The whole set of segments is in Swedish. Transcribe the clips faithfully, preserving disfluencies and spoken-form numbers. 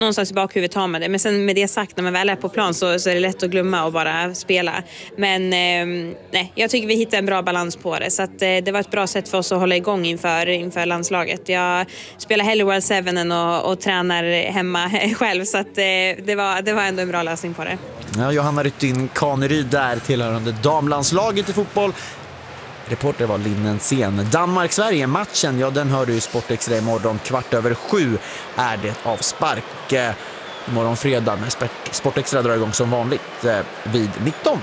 någonstans i bakhuvudet har man det. Men sen med det sagt, när man väl är på plan så, så är det lätt att glömma och bara spela. Men eh, nej, jag tycker vi hittar en bra balans på det. Så att, eh, det var ett bra sätt för oss att hålla igång inför, inför landslaget. Jag spelar hellre World Seven än och, och tränar hemma själv. Så att, eh, det, var, det var ändå en bra lösning på det. Ja, Johanna Rytting Kaneryd där, tillhörande damlandslaget i fotboll. Reporter var Linnen Sen. Danmark-Sverige, matchen, ja den hör du i Sportextra imorgon. Kvart över sju är det avspark. Imorgon fredag när Sportextra drar igång som vanligt vid nitton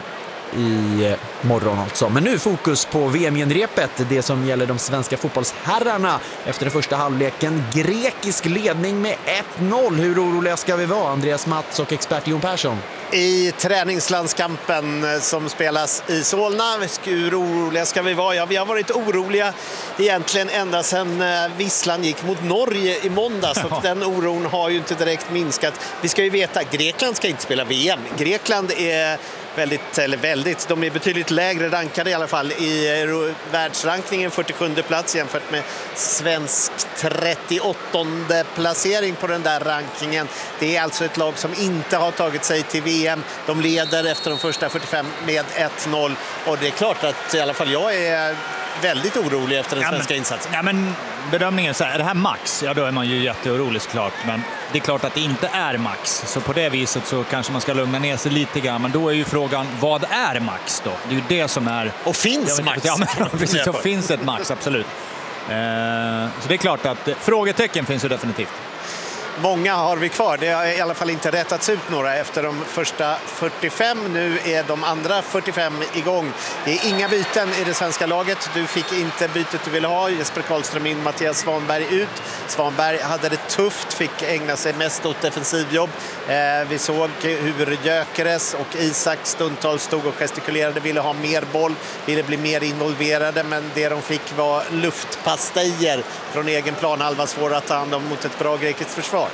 i morgon alltså. Men nu fokus på V M-genrepet, det som gäller de svenska fotbollsherrarna efter den första halvleken. Grekisk ledning med ett noll. Hur oroliga ska vi vara? Andreas Mats och expert Jon Persson. I träningslandskampen som spelas i Solna, hur oroliga ska vi vara? Ja, vi har varit oroliga egentligen ända sedan visslan gick mot Norge i måndags och den oron har ju inte direkt minskat. Vi ska ju veta, Grekland ska inte spela V M. Grekland är väldigt, eller väldigt, de är betydligt lägre rankade i alla fall i världsrankningen, fyrtiosjunde plats jämfört med svensk trettioåttonde placering på den där rankingen. Det är alltså ett lag som inte har tagit sig till V M. De leder efter de första fyrtiofem med ett noll och det är klart att i alla fall jag är väldigt orolig efter den ja, svenska men, insatsen. Ja, men bedömningen så här, är det här max? Ja, då är man ju jätteorolig såklart, men det är klart att det inte är max. Så på det viset så kanske man ska lugna ner sig lite grann, men då är ju frågan, vad är max då? Det är ju det som är... Och finns max? Ja, men precis, så finns ett max, absolut. Eh, så det är klart att frågetecken finns ju definitivt. Många har vi kvar. Det har i alla fall inte rättats ut några efter de första fyrtiofem. Nu är de andra fyrtiofem igång. Det är inga byten i det svenska laget. Du fick inte bytet du ville ha. Jesper Karlström in, Mattias Svanberg ut. Svanberg hade det tufft, fick ägna sig mest åt defensivjobb. Eh, vi såg hur Gyökeres och Isak stundtals stod och gestikulerade, ville ha mer boll, ville bli mer involverade, men det de fick var luftpastejer från egen planhalva, svåra att ta hand om mot ett bra grekiskt försvar.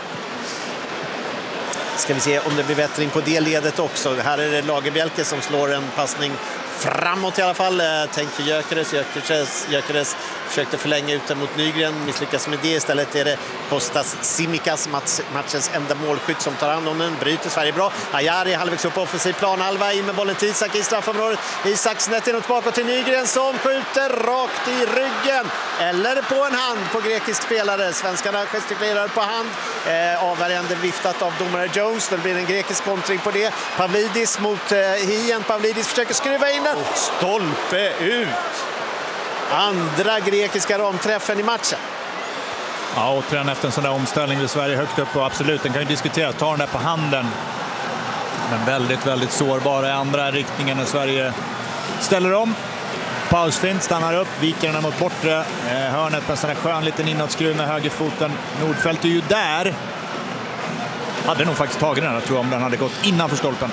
Ska vi se om det blir bättring på det ledet också. Här är det Lagerbielke som slår en passning framåt i alla fall. Tänk för Gyökeres. Gyökeres. Gyökeres försökte förlänga ut den mot Nygren. Misslyckas med det. Istället är det Kostas Simikas, matchens enda målskytt, som tar hand om den. Bryter Sverige bra. Ajari halvvägs upp offensiv planhalva. In med bollen till Isak i straffområdet. Isak snett inåt bakåt till Nygren som skjuter rakt i ryggen. Eller på en hand på grekisk spelare. Svenskarna gestikulerar på hand. Eh, avvärjande viftat av domare Jones. Det blir en grekisk kontring på det. Pavlidis mot eh, Hien. Pavlidis försöker skruva in den. Stolpe ut. Andra grekiska ramträffen i matchen. Ja, återigen efter en sån där omställning vid Sverige högt upp, och absolut, den kan ju diskuteras. Ta den där på handen. Men väldigt, väldigt sårbara i andra riktningen när Sverige ställer om. Pausfint, stannar upp, viker den mot bortre. Eh, hörnet med en skön liten inåtskruv med högerfoten. Nordfeldt är ju där. Hade nog faktiskt tagit den här, tror jag, om den hade gått innanför stolpen.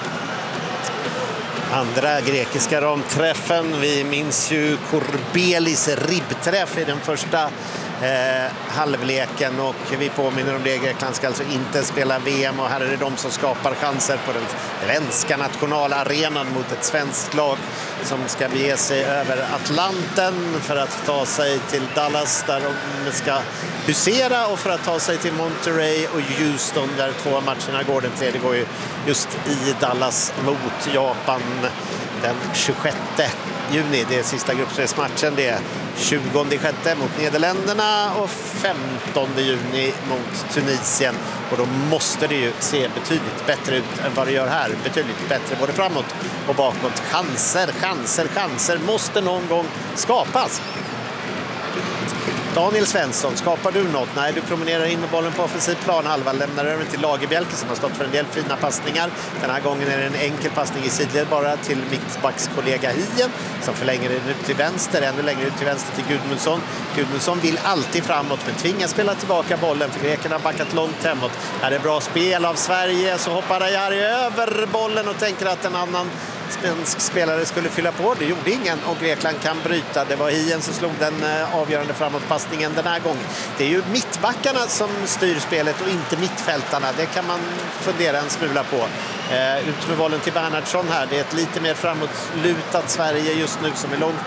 Andra grekiska ramträffen. Vi minns ju Korbelis ribbträff i den första eh, halvleken, och vi påminner om det. Grekland ska alltså inte spela V M, och här är det de som skapar chanser på den svenska nationalarenan mot ett svenskt lag som ska bege sig över Atlanten för att ta sig till Dallas där de ska husera, och för att ta sig till Monterey och Houston där två matcherna går. Den tredje går ju just i Dallas mot Japan den tjugosjätte juni. Det är sista gruppspelsmatchen. Det är tjugonde sjätte mot Nederländerna och femtonde juni mot Tunisien. Och då måste det ju se betydligt bättre ut än vad det gör här. Betydligt bättre både framåt och bakåt. Chanser, chanser, chanser måste någon gång skapas. Daniel Svensson, skapar du något? Nej, du promenerar in med bollen på offensiv plan. Halva lämnar över till Lagerbielke som har stått för en del fina passningar. Den här gången är det en enkel passning i sidled bara till mittbackskollega Hien som förlänger den ut till vänster, ännu längre ut till vänster till Gudmundsson. Gudmundsson vill alltid framåt men tvingas spela tillbaka bollen, för grekerna har backat långt hemåt. Här är bra spel av Sverige, så hoppar Ajari över bollen och tänker att en annan svensk spelare skulle fylla på. Det gjorde ingen, och Grekland kan bryta. Det var Hien som slog den avgörande framåtpassningen den här gången. Det är ju mittbackarna som styr spelet och inte mittfältarna. Det kan man fundera en smula på. Eh, ut med bollen till Bernhardsson här. Det är ett lite mer framåtlutat Sverige just nu som är långt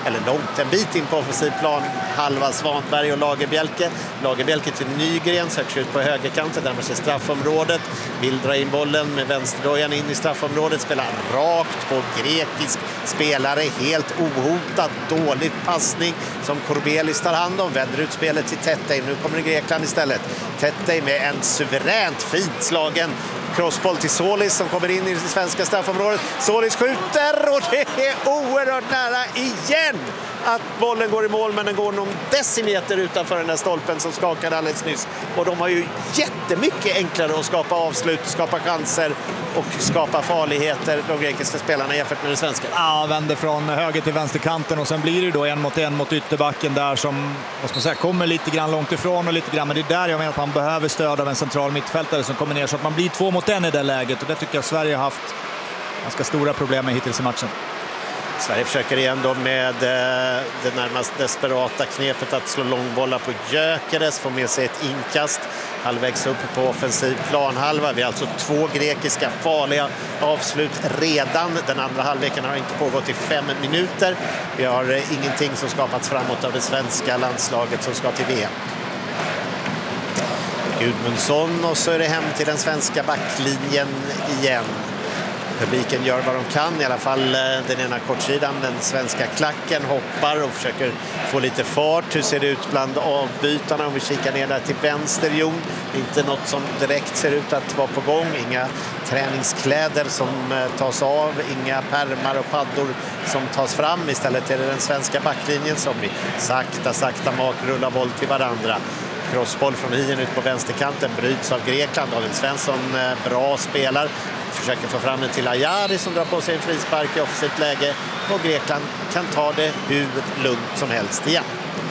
eller långt, en bit in på offensiv plan, halva Svanberg och Lagerbjälke. Lagerbjälke till Nygren, söker ut på högerkanten, där man ser straffområdet, vill dra in bollen med vänsterdojan in i straffområdet, spelar rakt på grekisk spelare, helt ohotat, dålig passning som Korbelis tar hand om, vänder ut spelet till Tettey. Nu kommer det Grekland istället. Tettey med en suveränt fint slagen crossboll till Solis som kommer in i det svenska straffområdet. Solis skjuter och det är oerhört nära igen att bollen går i mål, men den går någon decimeter utanför den där stolpen som skakade alldeles nyss. Och de har ju jättemycket enklare att skapa avslut, skapa chanser och skapa farligheter, de grekiska spelarna, jämfört med den svenska. Ja, vänder från höger till vänsterkanten och sen blir det då en mot en mot ytterbacken där som, vad ska man säga, kommer lite grann långt ifrån och lite grann, men det är där jag menar att man behöver stöd av en central mittfältare som kommer ner så att man blir två mot en i det läget, och det tycker jag Sverige har haft ganska stora problem med hittills i matchen. Sverige försöker igen då med eh, det närmast desperata knepet att slå långbollar på Gyökeres, få med sig ett inkast halvvägs upp på offensiv planhalva. Vi har alltså två grekiska farliga avslut redan. Den andra halvleken har inte pågått i fem minuter. Vi har eh, ingenting som skapats framåt av det svenska landslaget som ska till V M. Gudmundsson, och så är det hem till den svenska backlinjen igen. Publiken gör vad de kan, i alla fall den ena kortsidan, den svenska klacken hoppar och försöker få lite fart. Hur ser det ut bland avbytarna om vi kikar ner där till vänster, Jon? Inte något som direkt ser ut att vara på gång, inga träningskläder som tas av, inga pärmar och paddor som tas fram. Istället är det den svenska backlinjen som vi sakta, sakta mak rullar boll till varandra. Crossboll från Hien ut på vänsterkanten, bryts av Grekland. David Svensson, bra spelar, försöker få fram den till Ajari som drar på sig en frispark i offensivt läge, och Grekland kan ta det hur lugnt som helst igen.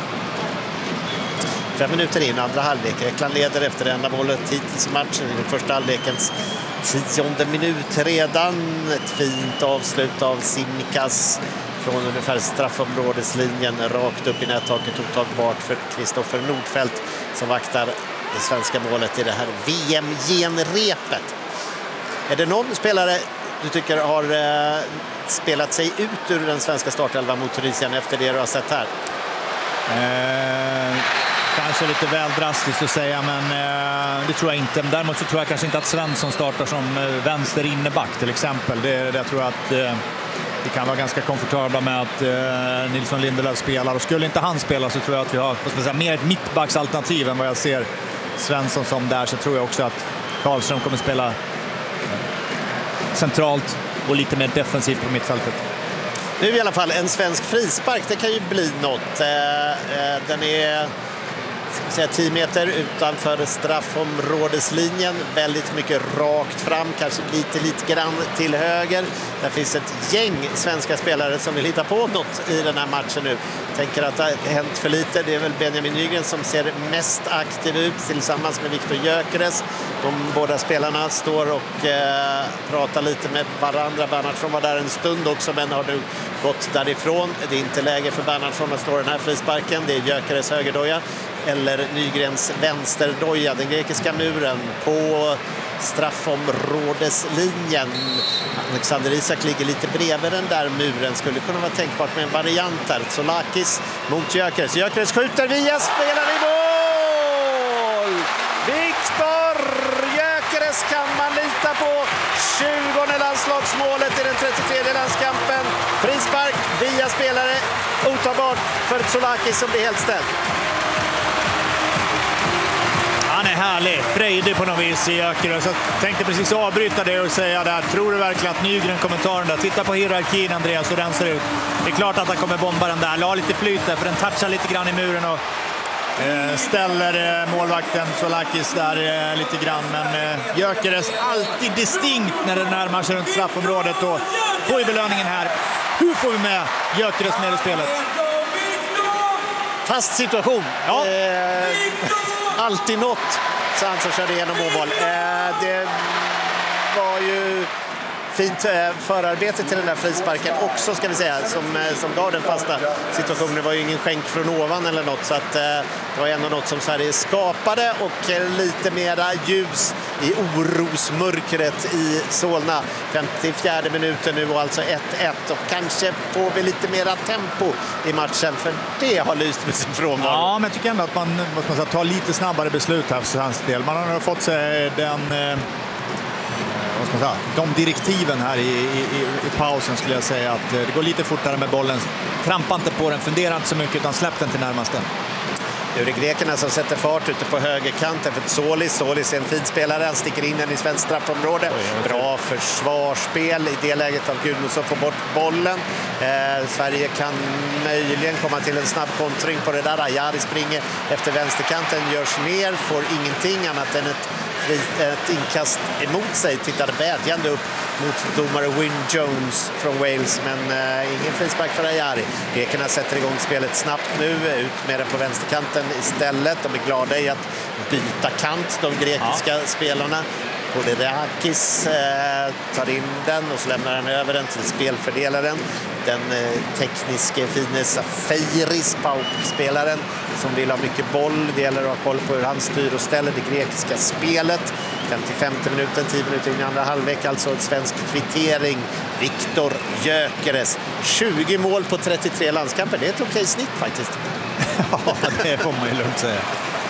Fem minuter in, andra halvlek. Grekland leder efter det enda målet hittills i matchen i den första halvlekens tionde minut redan. Ett fint avslut av Simnikas från ungefär straffområdeslinjen rakt upp i nättaket, otagbart för Kristoffer Nordfeldt som vaktar det svenska målet i det här V M-genrepet. Är det någon spelare du tycker har eh, spelat sig ut ur den svenska startelvan mot Tunisien efter det du har sett här? Eh, kanske lite väl drastiskt att säga, men eh, det tror jag inte. Men däremot så tror jag kanske inte att Svensson startar som eh, vänster inneback till exempel. Det, det tror jag att eh, vi kan vara ganska komfortabla med att eh, Nilsson Lindelöf spelar. Och skulle inte han spela så tror jag att vi har, vad ska man säga, mer ett mittbacksalternativ än vad jag ser Svensson som där. Så tror jag också att Karlström kommer spela centralt och lite mer defensivt på mittfältet. Nu i alla fall en svensk frispark, det kan ju bli något. Eh, eh, den är säga, tio meter utanför straffområdeslinjen, väldigt mycket rakt fram, kanske lite lite grann till höger. Där finns ett gäng svenska spelare som vill hitta på något i den här matchen nu. Tänker att det har hänt för lite. Det är väl Benjamin Nygren som ser mest aktiv ut tillsammans med Viktor Gyökeres. De båda spelarna står och eh, pratar lite med varandra. Bernhardsson var där en stund också, men har nu gått därifrån. Det är inte läge för Bernhardsson att slå den här frisparken. Det är Gyökeres högerdoja eller Nygrens vänsterdoja. Den grekiska muren på straffområdeslinjen. Alexander Isak ligger lite bredvid den där muren. Skulle kunna vara tänkbart med en variant här. Solakis mot Gyökeres. Gyökeres skjuter via spelare i mål! Viktor Gyökeres kan man lita på. tjugonde landslagsmålet i den trettiotredje landskampen. Frispark via spelare. Otagbart för Solakis som blir helt ställd. Han är härlig, frejdig på något vis i Gyökeres. Jag tänkte precis avbryta det och säga där. Tror du verkligen att Nygren kommentaren där? Titta på hierarkin, Andreas, hur den ser ut. Det är klart att han kommer bomba den där. La lite flyt där, för den touchar lite grann i muren och eh, ställer eh, målvakten Solakis där eh, lite grann. Men eh, Gyökeres alltid distinkt när det närmar sig runt straffområdet. Och får vi belöningen här. Hur får vi med Gyökeres med i spelet? Fast situation. Ja. Eh, alltid något. Sansa körde igenom mål. Eh, det var ju fint eh, förarbete till den där frisparken också, ska vi säga, som, eh, som gav den fasta situationen. Det var ju ingen skänk från ovan eller något, så att, eh, det var ändå något som Sverige skapade, och eh, lite mera ljus i orosmörkret i Solna. femtiofjärde minuten nu och alltså ett ett, och kanske får vi lite mera tempo i matchen, för det har lyst med sin frånvaro. Ja, men jag tycker ändå att man måste man säga, ta lite snabbare beslut här för hans del. Man har fått sig den... Eh, vad ska man säga, de direktiven här i, i, i pausen, skulle jag säga, att det går lite fortare med bollen. Trampa inte på den, fundera inte så mycket, utan släpp den till närmaste. Nu är det grekerna som sätter fart ute på högerkanten för Solis. Solis är en fin spelare, han sticker in den i svensk straffområde. Bra försvarsspel i det läget av Gudmundsson, får bort bollen. Eh, Sverige kan möjligen komma till en snabb kontring på det där. Ayari springer efter vänsterkanten, görs ner, får ingenting annat än ett, ett inkast emot sig. Tittar vädjande upp mot domare Wyn Jones från Wales, men eh, ingen frispark för Ayari. Grekerna sätter igång spelet snabbt nu, ut med den på vänsterkanten istället. De är glada i att byta kant, de grekiska ja. spelarna. Poderakis eh, tar in den och så lämnar han över den till spelfördelaren. Den eh, tekniska fine Safiris, Pauk-spelaren, som vill ha mycket boll. Det gäller att ha koll på hur han styr och ställer det grekiska spelet. femtiofemte minuten, tio minuter in i andra halvlek, alltså en svensk kvittering. Viktor Gyökeres, tjugo mål på trettiotre landskamper. Det är ett okej snitt faktiskt. Ja, det får man ju lugnt säga.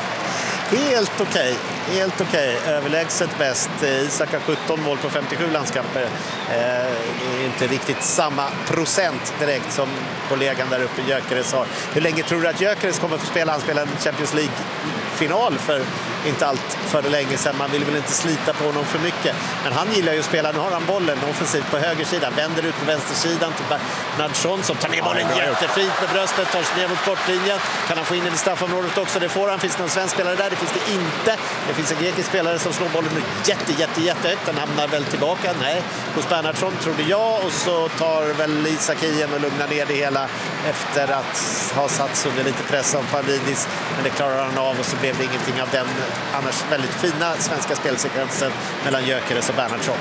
Helt okej, helt okej. Överlägset bäst. Isak har sjutton mål på femtiosju landskamper. Eh, det är inte riktigt samma procent direkt som kollegan där uppe, Gyökeres, har. Hur länge tror du att Gyökeres kommer att få spela? Han spelar en Champions League-final för inte allt för länge sedan. Man vill väl inte slita på honom för mycket. Men han gillar ju att spela. Nu har han bollen offensivt på högersidan. Vänder ut på vänstersidan till Bernhardsson som tar ner bollen ja, jättefint med bröstet. Tar sig ner mot kortlinjen. Kan han få in i straffområdet också? Det får han. Finns det någon svensk spelare där? Det finns det inte. Det finns en grekisk spelare som slår bollen jätte, jätte, jättehögt. Den hamnar väl tillbaka. Nej, hos Bernhardsson trodde jag. Och så tar väl Isak igen och lugnar ner det hela efter att ha satts under lite press av Pavlidis. Men det klarar han av och så blev det ingenting av den annars väldigt fina svenska spelsekvensen mellan Gyökeres och Bernhardsson.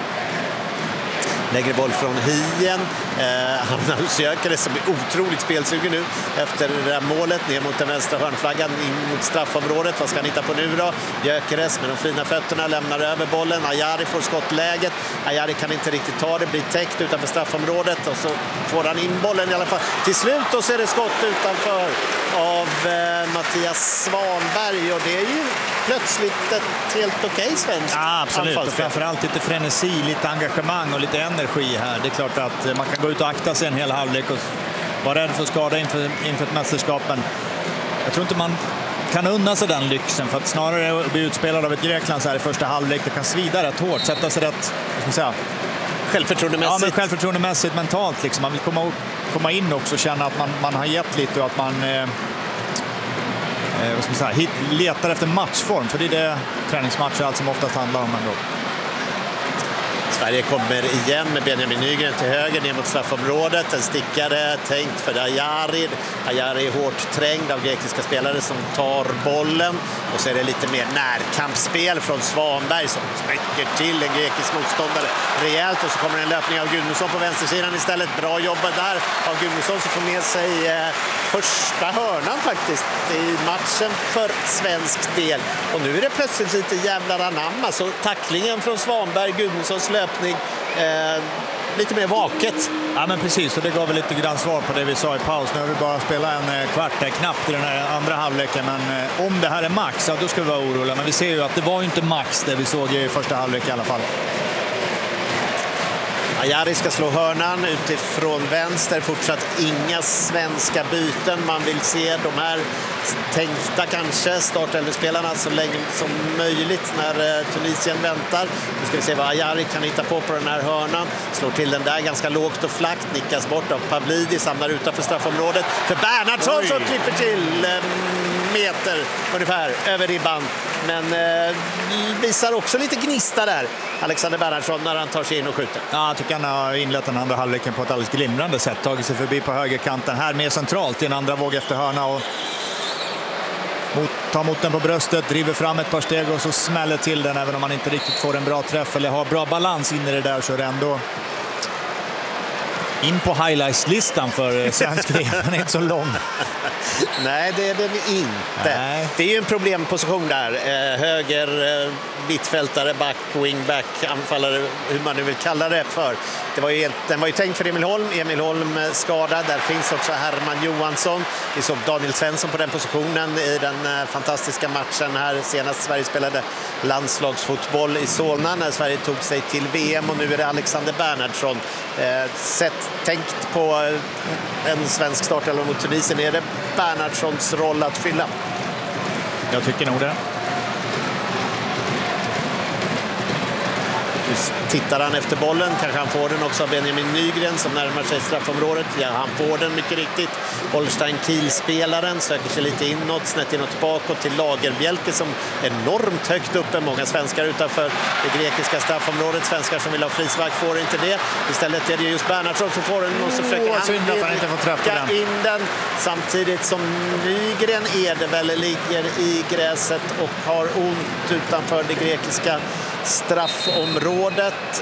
Lägger boll från Hien. Eh, hamnar hos Gyökeres som är otroligt spelsugen nu efter det där målet. Ner mot den vänstra hörnflaggan, in mot straffområdet. Vad ska han hitta på nu då? Gyökeres med de fina fötterna lämnar över bollen. Ayari får skottläget. Ayari kan inte riktigt ta det, blir täckt utanför straffområdet. Och så får han in bollen i alla fall till slut. Och så är det skott utanför av eh, Mattias Svanberg. Och det är ju plötsligt ett helt okej svenskt. Ja, absolut. Och framförallt lite frenesi, lite engagemang och lite energi här. Det är klart att man kan gå ut och akta sig en hel halvlek och vara rädd för att skada inför, inför ett mästerskap. Men jag tror inte man kan unna sig den lyxen, för att snarare bli utspelad av ett Grekland så här i första halvlek, det kan svida rätt hårt, sätta sig rätt, vad ska man säga, självförtroendemässigt. Ja, men självförtroendemässigt, mentalt liksom. Man vill komma, komma in också och känna att man, man har gett lite och att man eh, eh, vad ska man säga, hit, letar efter matchform, för det är det träningsmatcher allt som oftast handlar om ändå. Sverige kommer igen med Benjamin Nygren till höger ner mot straffområdet. En stickare tänkt för Ayari. Ayari är hårt trängd av grekiska spelare som tar bollen. Och så är det lite mer närkampsspel från Svanberg som trycker till en grekisk motståndare rejält. Och så kommer en löpning av Gudmundsson på vänstersidan istället. Bra jobbat där av Gudmundsson som får med sig eh, första hörnan faktiskt i matchen för svensk del. Och nu är det plötsligt lite jävlar anamma. Så tacklingen från Svanberg, Gudmundssons löpning, Eh, lite mer vaket. Ja, men precis, och det gav väl lite grann svar på det vi sa i paus. Nu har vi bara spelat en kvart där, knappt i den här andra halvleken, men eh, om det här är max, ja, då ska vi vara oroliga. Men vi ser ju att det var ju inte max det vi såg i första halvlek i alla fall. Ayari ska slå hörnan utifrån vänster. Fortsatt inga svenska byten. Man vill se de här tänkta kanske startelvespelarna så länge som möjligt när Tunisien väntar. Nu ska vi se vad Ayari kan hitta på på den här hörnan. Slår till den där ganska lågt och flackt. Nickas bort av Pavlidis. Hamnar utanför straffområdet. För Bernhardsson som klipper till meter ungefär över ribban. Men eh, visar också lite gnista där, Alexander Bernhardsson, när han tar sig in och skjuter. Ja, jag tycker han har inlett den andra halvleken på ett alldeles glimrande sätt. Tagit sig förbi på högerkanten. Här mer centralt i en andra våg efter hörna och mot, tar mot den på bröstet, driver fram ett par steg och så smäller till den. Även om man inte riktigt får en bra träff eller har bra balans in i det där, så är det ändå In på highlights-listan för svensk V M, den är inte så lång. Nej, det är den inte. Nej. Det är ju en problemposition där. Eh, höger, eh, mittfältare, back, wingback, anfallare, hur man nu vill kalla det för. Det var ju, den var ju tänkt för Emil Holm. Emil Holm skadad. Där finns också Herman Johansson. Vi såg Daniel Svensson på den positionen i den eh, fantastiska matchen här senast Sverige spelade landslagsfotboll i Solna när Sverige tog sig till V M, och nu är det Alexander Bernhardsson. Eh, sett, tänkt på en svensk start eller mot Tunisien, är det Bernhardssons roll att fylla? Jag tycker nog det. Tittar han efter bollen, kanske han får den också av Benjamin Nygren som närmar sig straffområdet. Ja, han får den mycket riktigt. Holstein Kiel-spelaren söker sig lite inåt, snett inåt bakåt till Lagerbjälke som är enormt högt uppe. Många svenskar utanför det grekiska straffområdet. Svenskar som vill ha frispark får inte det. Istället är det just Bernhardsson som får den, och så försöker han, synd att han inte får träffa den. in den. Samtidigt som Nygren är det väl ligger i gräset och har ont utanför det grekiska straffområdet.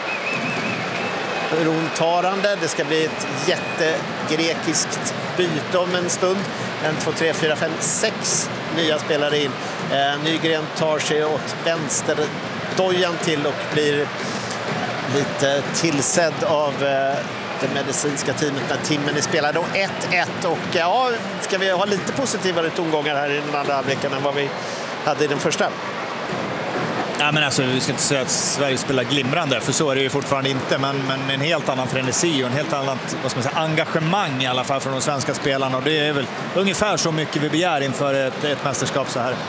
Runtarande. Det ska bli ett jättegrekiskt byte om en stund. En, två, tre, fyra, fem, sex nya spelare in. Eh, Nygren tar sig åt vänster dojan till och blir lite tillsedd av eh, det medicinska teamet när timmen är spelad. Och ett ett, och ja, ska vi ha lite positivare tongångar här i den andra halvleken än vad vi hade i den första. Ja, men alltså, vi ska inte säga att Sverige spelar glimrande, för så är det ju fortfarande inte, men, men en helt annan frenesi och en helt annat, vad ska man säga, engagemang i alla fall från de svenska spelarna, och det är väl ungefär så mycket vi begär inför ett, ett mästerskap så här.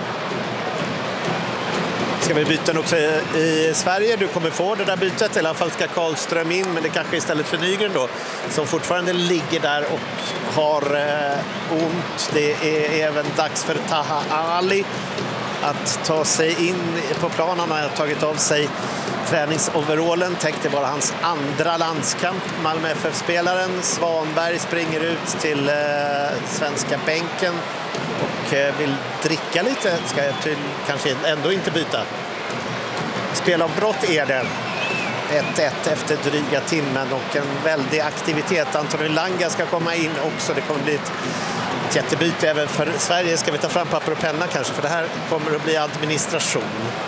Ska vi byta också i, i Sverige? Du kommer få det där bytet, i alla fall ska Karlström in, men det kanske istället för Nygren då, som fortfarande ligger där och har eh, ont. Det är även dags för Taha Ali att ta sig in på planen. Han har tagit av sig träningsoverallen. Tänkte bara hans andra landskamp. Malmö F F-spelaren Svanberg springer ut till eh, svenska bänken och eh, vill dricka lite. Ska jag till, kanske ändå inte byta. Spelavbrott är det. ett ett efter dryga timmen och en väldig aktivitet. Anthony Langa ska komma in också. Det kommer bli ett Ett jättebyte även för Sverige. Ska vi ta fram papper och penna kanske, för det här kommer att bli administration.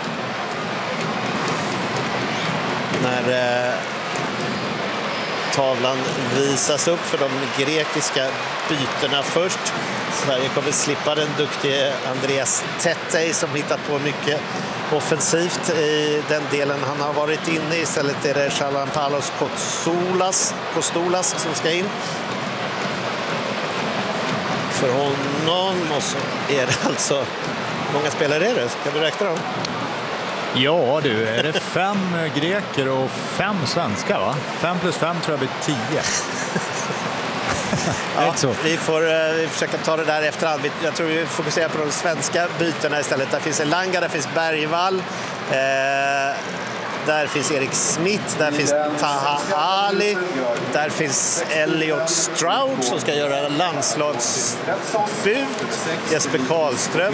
När eh, tavlan visas upp för de grekiska bytena först. Sverige kommer slippa den duktige Andreas Tettey som hittat på mycket offensivt i den delen han har varit inne. Istället är det Chalampalos Kostoulas, Kostoulas som ska in för honom, och så är det alltså, många spelare är det? Ska vi räkna dem? Ja du, är det fem greker och fem svenska, va? Fem plus fem tror jag blir tio. Ja, så. Vi får uh, försöka ta det där efterhand. Jag tror vi fokuserar på de svenska bytena istället. Där finns Elanga, där finns Bergvall. Uh, Där finns Erik Smith, där finns Taha Ali, där finns Elliot Stroud som ska göra landslagsdebut, Jesper Karlström,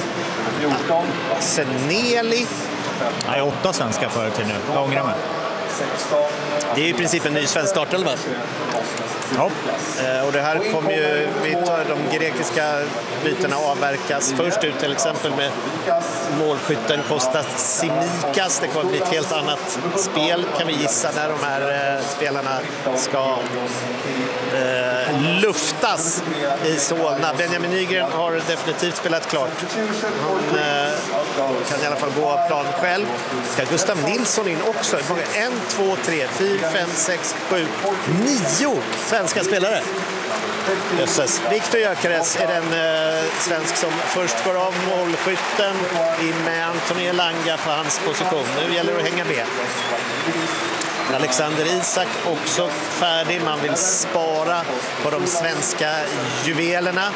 Seneli. Nej, åtta svenska förut till nu. Jag ångrar mig. Det är i princip en ny svensk startelva. Ja. Och det här kommer ju, vi tar de grekiska bytena avverkas först ut till exempel med målskytten Kostas Simikas. Det kommer bli ett helt annat spel kan vi gissa när de här eh, spelarna ska eh, luftas i Solna. Benjamin Nygren har definitivt spelat klart. Han eh, kan i alla fall gå av plan själv. Ska Gustav Nilsson in också? En, två, tre, fyra, fem, sex, sju, nio svenska spelare. Jösses. Viktor Gyökeres är den eh, svensk som först går av målskytten in med Anthony Elanga på hans position. Nu gäller det att hänga med. Alexander Isak också färdig. Man vill spara på de svenska juvelerna.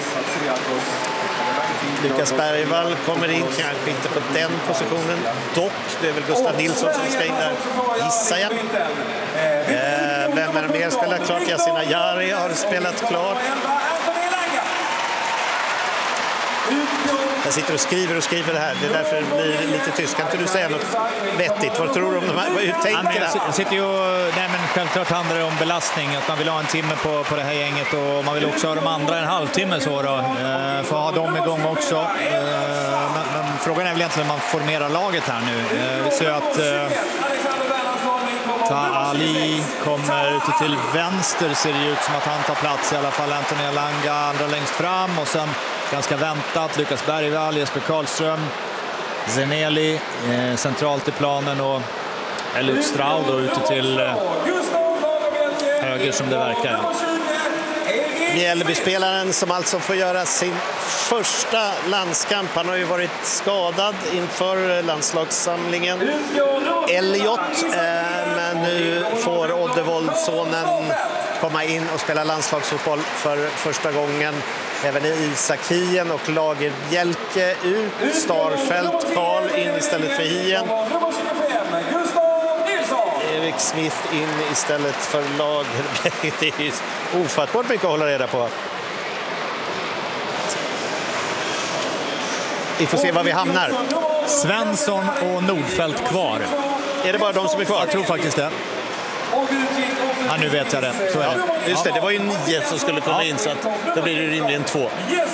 Lukas Bergvall kommer in, kanske inte på den positionen. Dock, det är väl Gustav Nilsson som ska in där, gissar jag. Eh, vem är det mer spelat klart? Yasin Ayari har spelat klart. Jag sitter och skriver och skriver det här. Det är därför det blir lite tyst. Kan inte du säga något vettigt? Vad tror du om de här? Hur tänker du? Jag, jag sitter ju... Nej, men självklart handlar det om belastning. Att man vill ha en timme på, på det här gänget. Och man vill också ha de andra en halvtimme så då. Eh, för att ha dem igång också. Eh, men, men frågan är väl egentligen om man formerar laget här nu. Eh, vi ser att... Eh, Ali kommer ute till vänster, ser det ut som att han tar plats i alla fall. Anthony Elanga andra längst fram och sen ganska väntat Lukas Bergvall, Jesper Karlström, Zeneli eh, centralt i planen och Elliot Stroud då ute till eh, höger som det verkar. Mjällby-spelaren som alltså får göra sin första landskamp. Han har ju varit skadad inför landslagssamlingen. Elliot, eh, men nu får Oddevold-sonen komma in och spela landslagsfotboll för första gången. Även Isak Hien och Lager Bjälke ut. Starfelt, Karl in istället för Hien. Erik Smith in istället för Lager. Det är ofattbart mycket att hålla reda på. Vi får se var vi hamnar. Svensson och Nordfeldt kvar. Är det bara de som är kvar? Jag tror faktiskt det. Ja, nu vet jag det. Så är det. Ja, just det, det var ju nio som skulle komma ja. in så att då blir det rimligen två.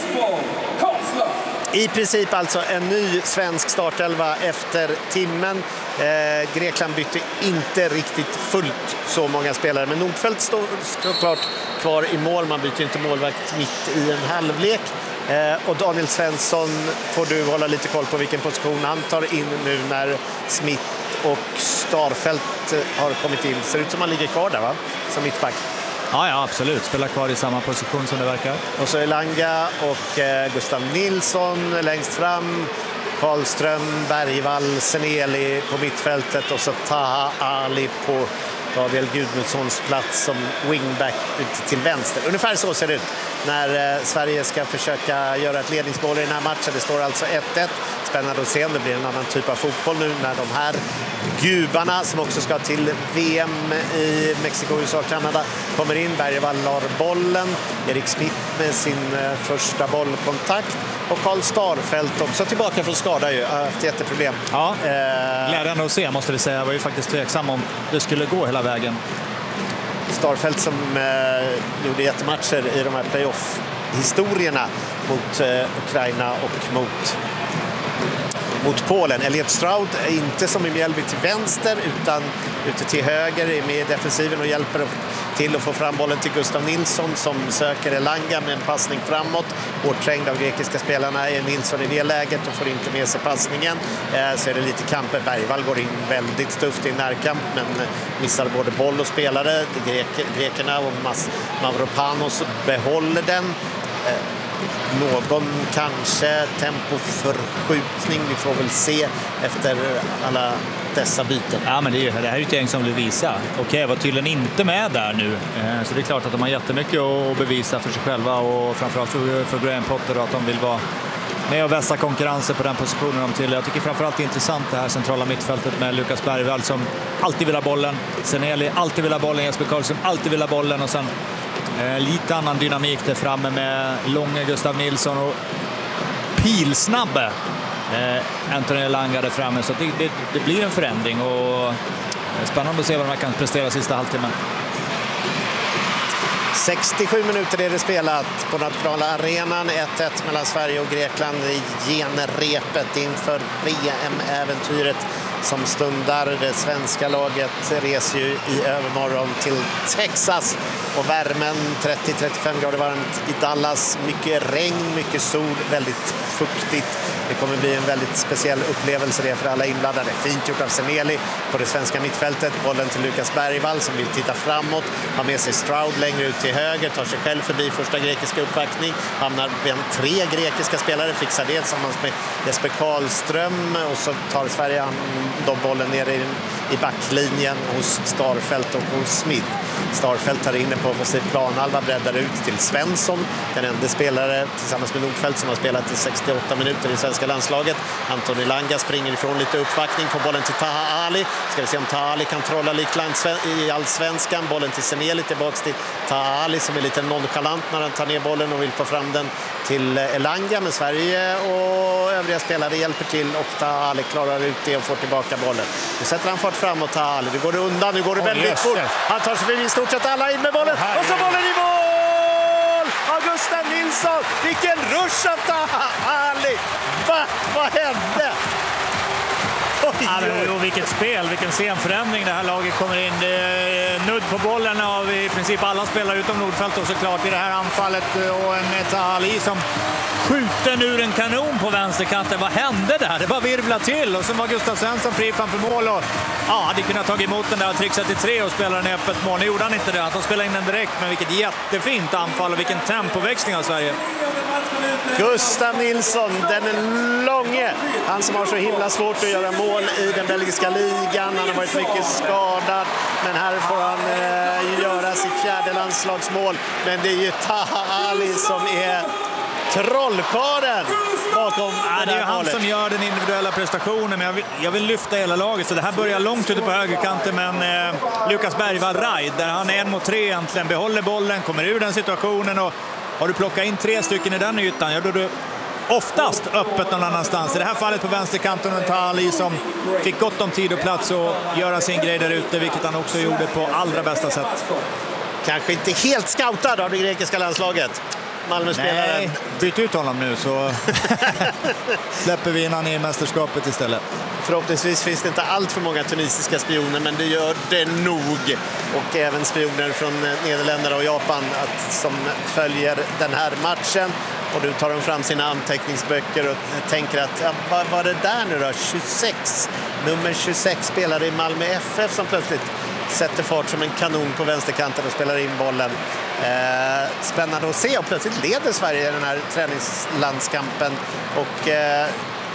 I princip alltså en ny svensk startelva efter timmen. Eh, Grekland bytte inte riktigt fullt så många spelare, men Nordfeldt står såklart kvar i mål. Man byter inte målvakt mitt i en halvlek. Eh, och Daniel Svensson får du hålla lite koll på vilken position han tar in nu när Smith och Starfelt har kommit in. Ser ut som han ligger kvar där, va? Som mittback. Ja, ja, absolut. Spelar kvar i samma position som det verkar. Och så Elanga och eh, Gustav Nilsson längst fram. Karlström, Bergvall, Zeneli på mittfältet och så Taha Ali på Gabriel Gudmundssons plats som wingback ut till vänster. Ungefär så ser det ut när eh, Sverige ska försöka göra ett ledningsmål i den här matchen. Det står alltså ett ett. Spännande att se om det blir en annan typ av fotboll nu när de här gubarna som också ska till V M i Mexiko, U S A och Kanada kommer in. Bergvall har bollen. Erik Smith med sin eh, första bollkontakt. Och Karl Starfelt också tillbaka från skada ju. Har haft jätteproblem. Ja, eh... glädjande att se måste vi säga. Jag var ju faktiskt tveksam om det skulle gå hela vägen. Starfelt som eh, gjorde jättematcher i de här playoff-historierna mot eh, Ukraina och mot, mot Polen. Elliot Stroud är inte som i Mjällby till vänster utan ute till höger, är med i defensiven och hjälper till att få fram bollen till Gustav Nilsson som söker Elanga med en passning framåt. Åträngd av grekiska spelarna är Nilsson i det läget och får inte med sig passningen. Eh, så är det lite kamper. Bergvall går in väldigt tufft i närkamp men missar både boll och spelare. Grek, grekerna och Mas, Mavropanos behåller den. Eh, någon kanske tempoförskjutning, vi får väl se efter alla dessa byten. Ja, men det, är, det här är ju ett gäng som vill visa. Okej, jag var tydligen inte med där nu. Eh, så det är klart att de har jättemycket att bevisa för sig själva och framförallt för, för Graham Potter att de vill vara med och vässa konkurrensen på den positionen de till. Jag tycker framförallt det är intressant det här centrala mittfältet med Lukas Bergvall som alltid vill ha bollen. Zeneli alltid vill ha bollen. Jesper Karlström alltid vill ha bollen och sen eh, lite annan dynamik där framme med långa Gustav Nilsson och pilsnabbe Eh, Anthony Elanga där framme, så det, det, det blir en förändring och spännande att se vad man kan prestera sista halvtimmen. sextiosju minuter är det spelat på nationella arenan. ett ett mellan Sverige och Grekland i genrepet inför V M-äventyret som stundar. Det svenska laget reser ju i övermorgon till Texas och värmen trettio till trettiofem grader varmt i Dallas. Mycket regn, mycket sol, väldigt fuktigt. Det kommer bli en väldigt speciell upplevelse det för alla inblandade. Fint gjort av Zeneli på det svenska mittfältet. Bollen till Lukas Bergvall som vill titta framåt. Har med sig Stroud längre ut till höger. Tar sig själv förbi första grekiska uppvaktning. Hamnar med tre grekiska spelare. Fixar det tillsammans med Jesper Karlström. Och så tar Sverige de bollen ner i, i backlinjen hos Starfelt och hos Smith. Starfelt tar inne på offensiv planhalva, breddar ut till Svensson, den enda spelare tillsammans med Nordfeldt som har spelat i sextioåtta minuter i svenska landslaget. Anton Elanga springer ifrån lite uppvaktning, får bollen till Taha Ali. Ska vi se om Taha Ali kan trolla liklant i allsvenskan. Bollen till Seneli, tillbaka till Taha Ali som är lite nonchalant när han tar ner bollen och vill få fram den till Elanga. Men Sverige och övriga spelare hjälper till och Taha Ali klarar ut det och får tillbaka bollen. Nu sätter han fart framåt, Taha Ali. Nu går det undan, nu går det väldigt fort. Han tar sig förbi i stort sett alla in med bollen. Och så bollen i mål! Augusta Nilsson! Vilken rush av Taha Ali! Va? Vad hände? Oj, ja, och vilket spel, vilken scenförändring det här laget kommer in. Det är nudd på bollen av i princip alla spelare utom Nordfeldt och såklart i det här anfallet. Och en Taha Ali som skjuter ur en kanon på vänsterkanten. Vad hände där? Det bara virvla till och så var Gustav Svensson fri framför mål och ja, hade kunnat ta emot den där och trixat till tre och spela den i öppet mål. Nu gjorde han inte det. Han spelade in den direkt, men vilket jättefint anfall och vilken tempoväxling av Sverige. Gustav Nilsson, den är långe. Han som har så himla svårt att göra mål i den belgiska ligan. Han har varit mycket skadad, men här får han eh, göra sitt fjärde landslagsmål. Men det är ju Taha Ali som är trollkarlen bakom ja, det är ju han målet. Som gör den individuella prestationen, men jag vill, jag vill lyfta hela laget. Så det här börjar långt ute på högerkanten, men eh, Lukas Bergvall Raid, där han är en mot tre egentligen, behåller bollen, kommer ur den situationen och har du plockat in tre stycken i den ytan, ja, då är du oftast öppet någon annanstans. I det här fallet på vänsterkanten en Taha Ali som fick gott om tid och plats och göra sin grej där ute, vilket han också gjorde på allra bästa sätt. Kanske inte helt scoutad av det grekiska landslaget. Malmö-spelaren. Nej, byt ut honom nu så släpper vi in han i mästerskapet istället. Förhoppningsvis finns det inte allt för många tunisiska spioner, men det gör det nog. Och även spioner från Nederländerna och Japan att, som följer den här matchen. Och nu tar de fram sina anteckningsböcker och tänker att ja, vad var det där nu då? tjugosex. Nummer tjugosex spelare i Malmö F F som plötsligt sätter fart som en kanon på vänsterkanten och spelar in bollen. Eh, spännande att se, och plötsligt leder Sverige den här träningslandskampen och eh,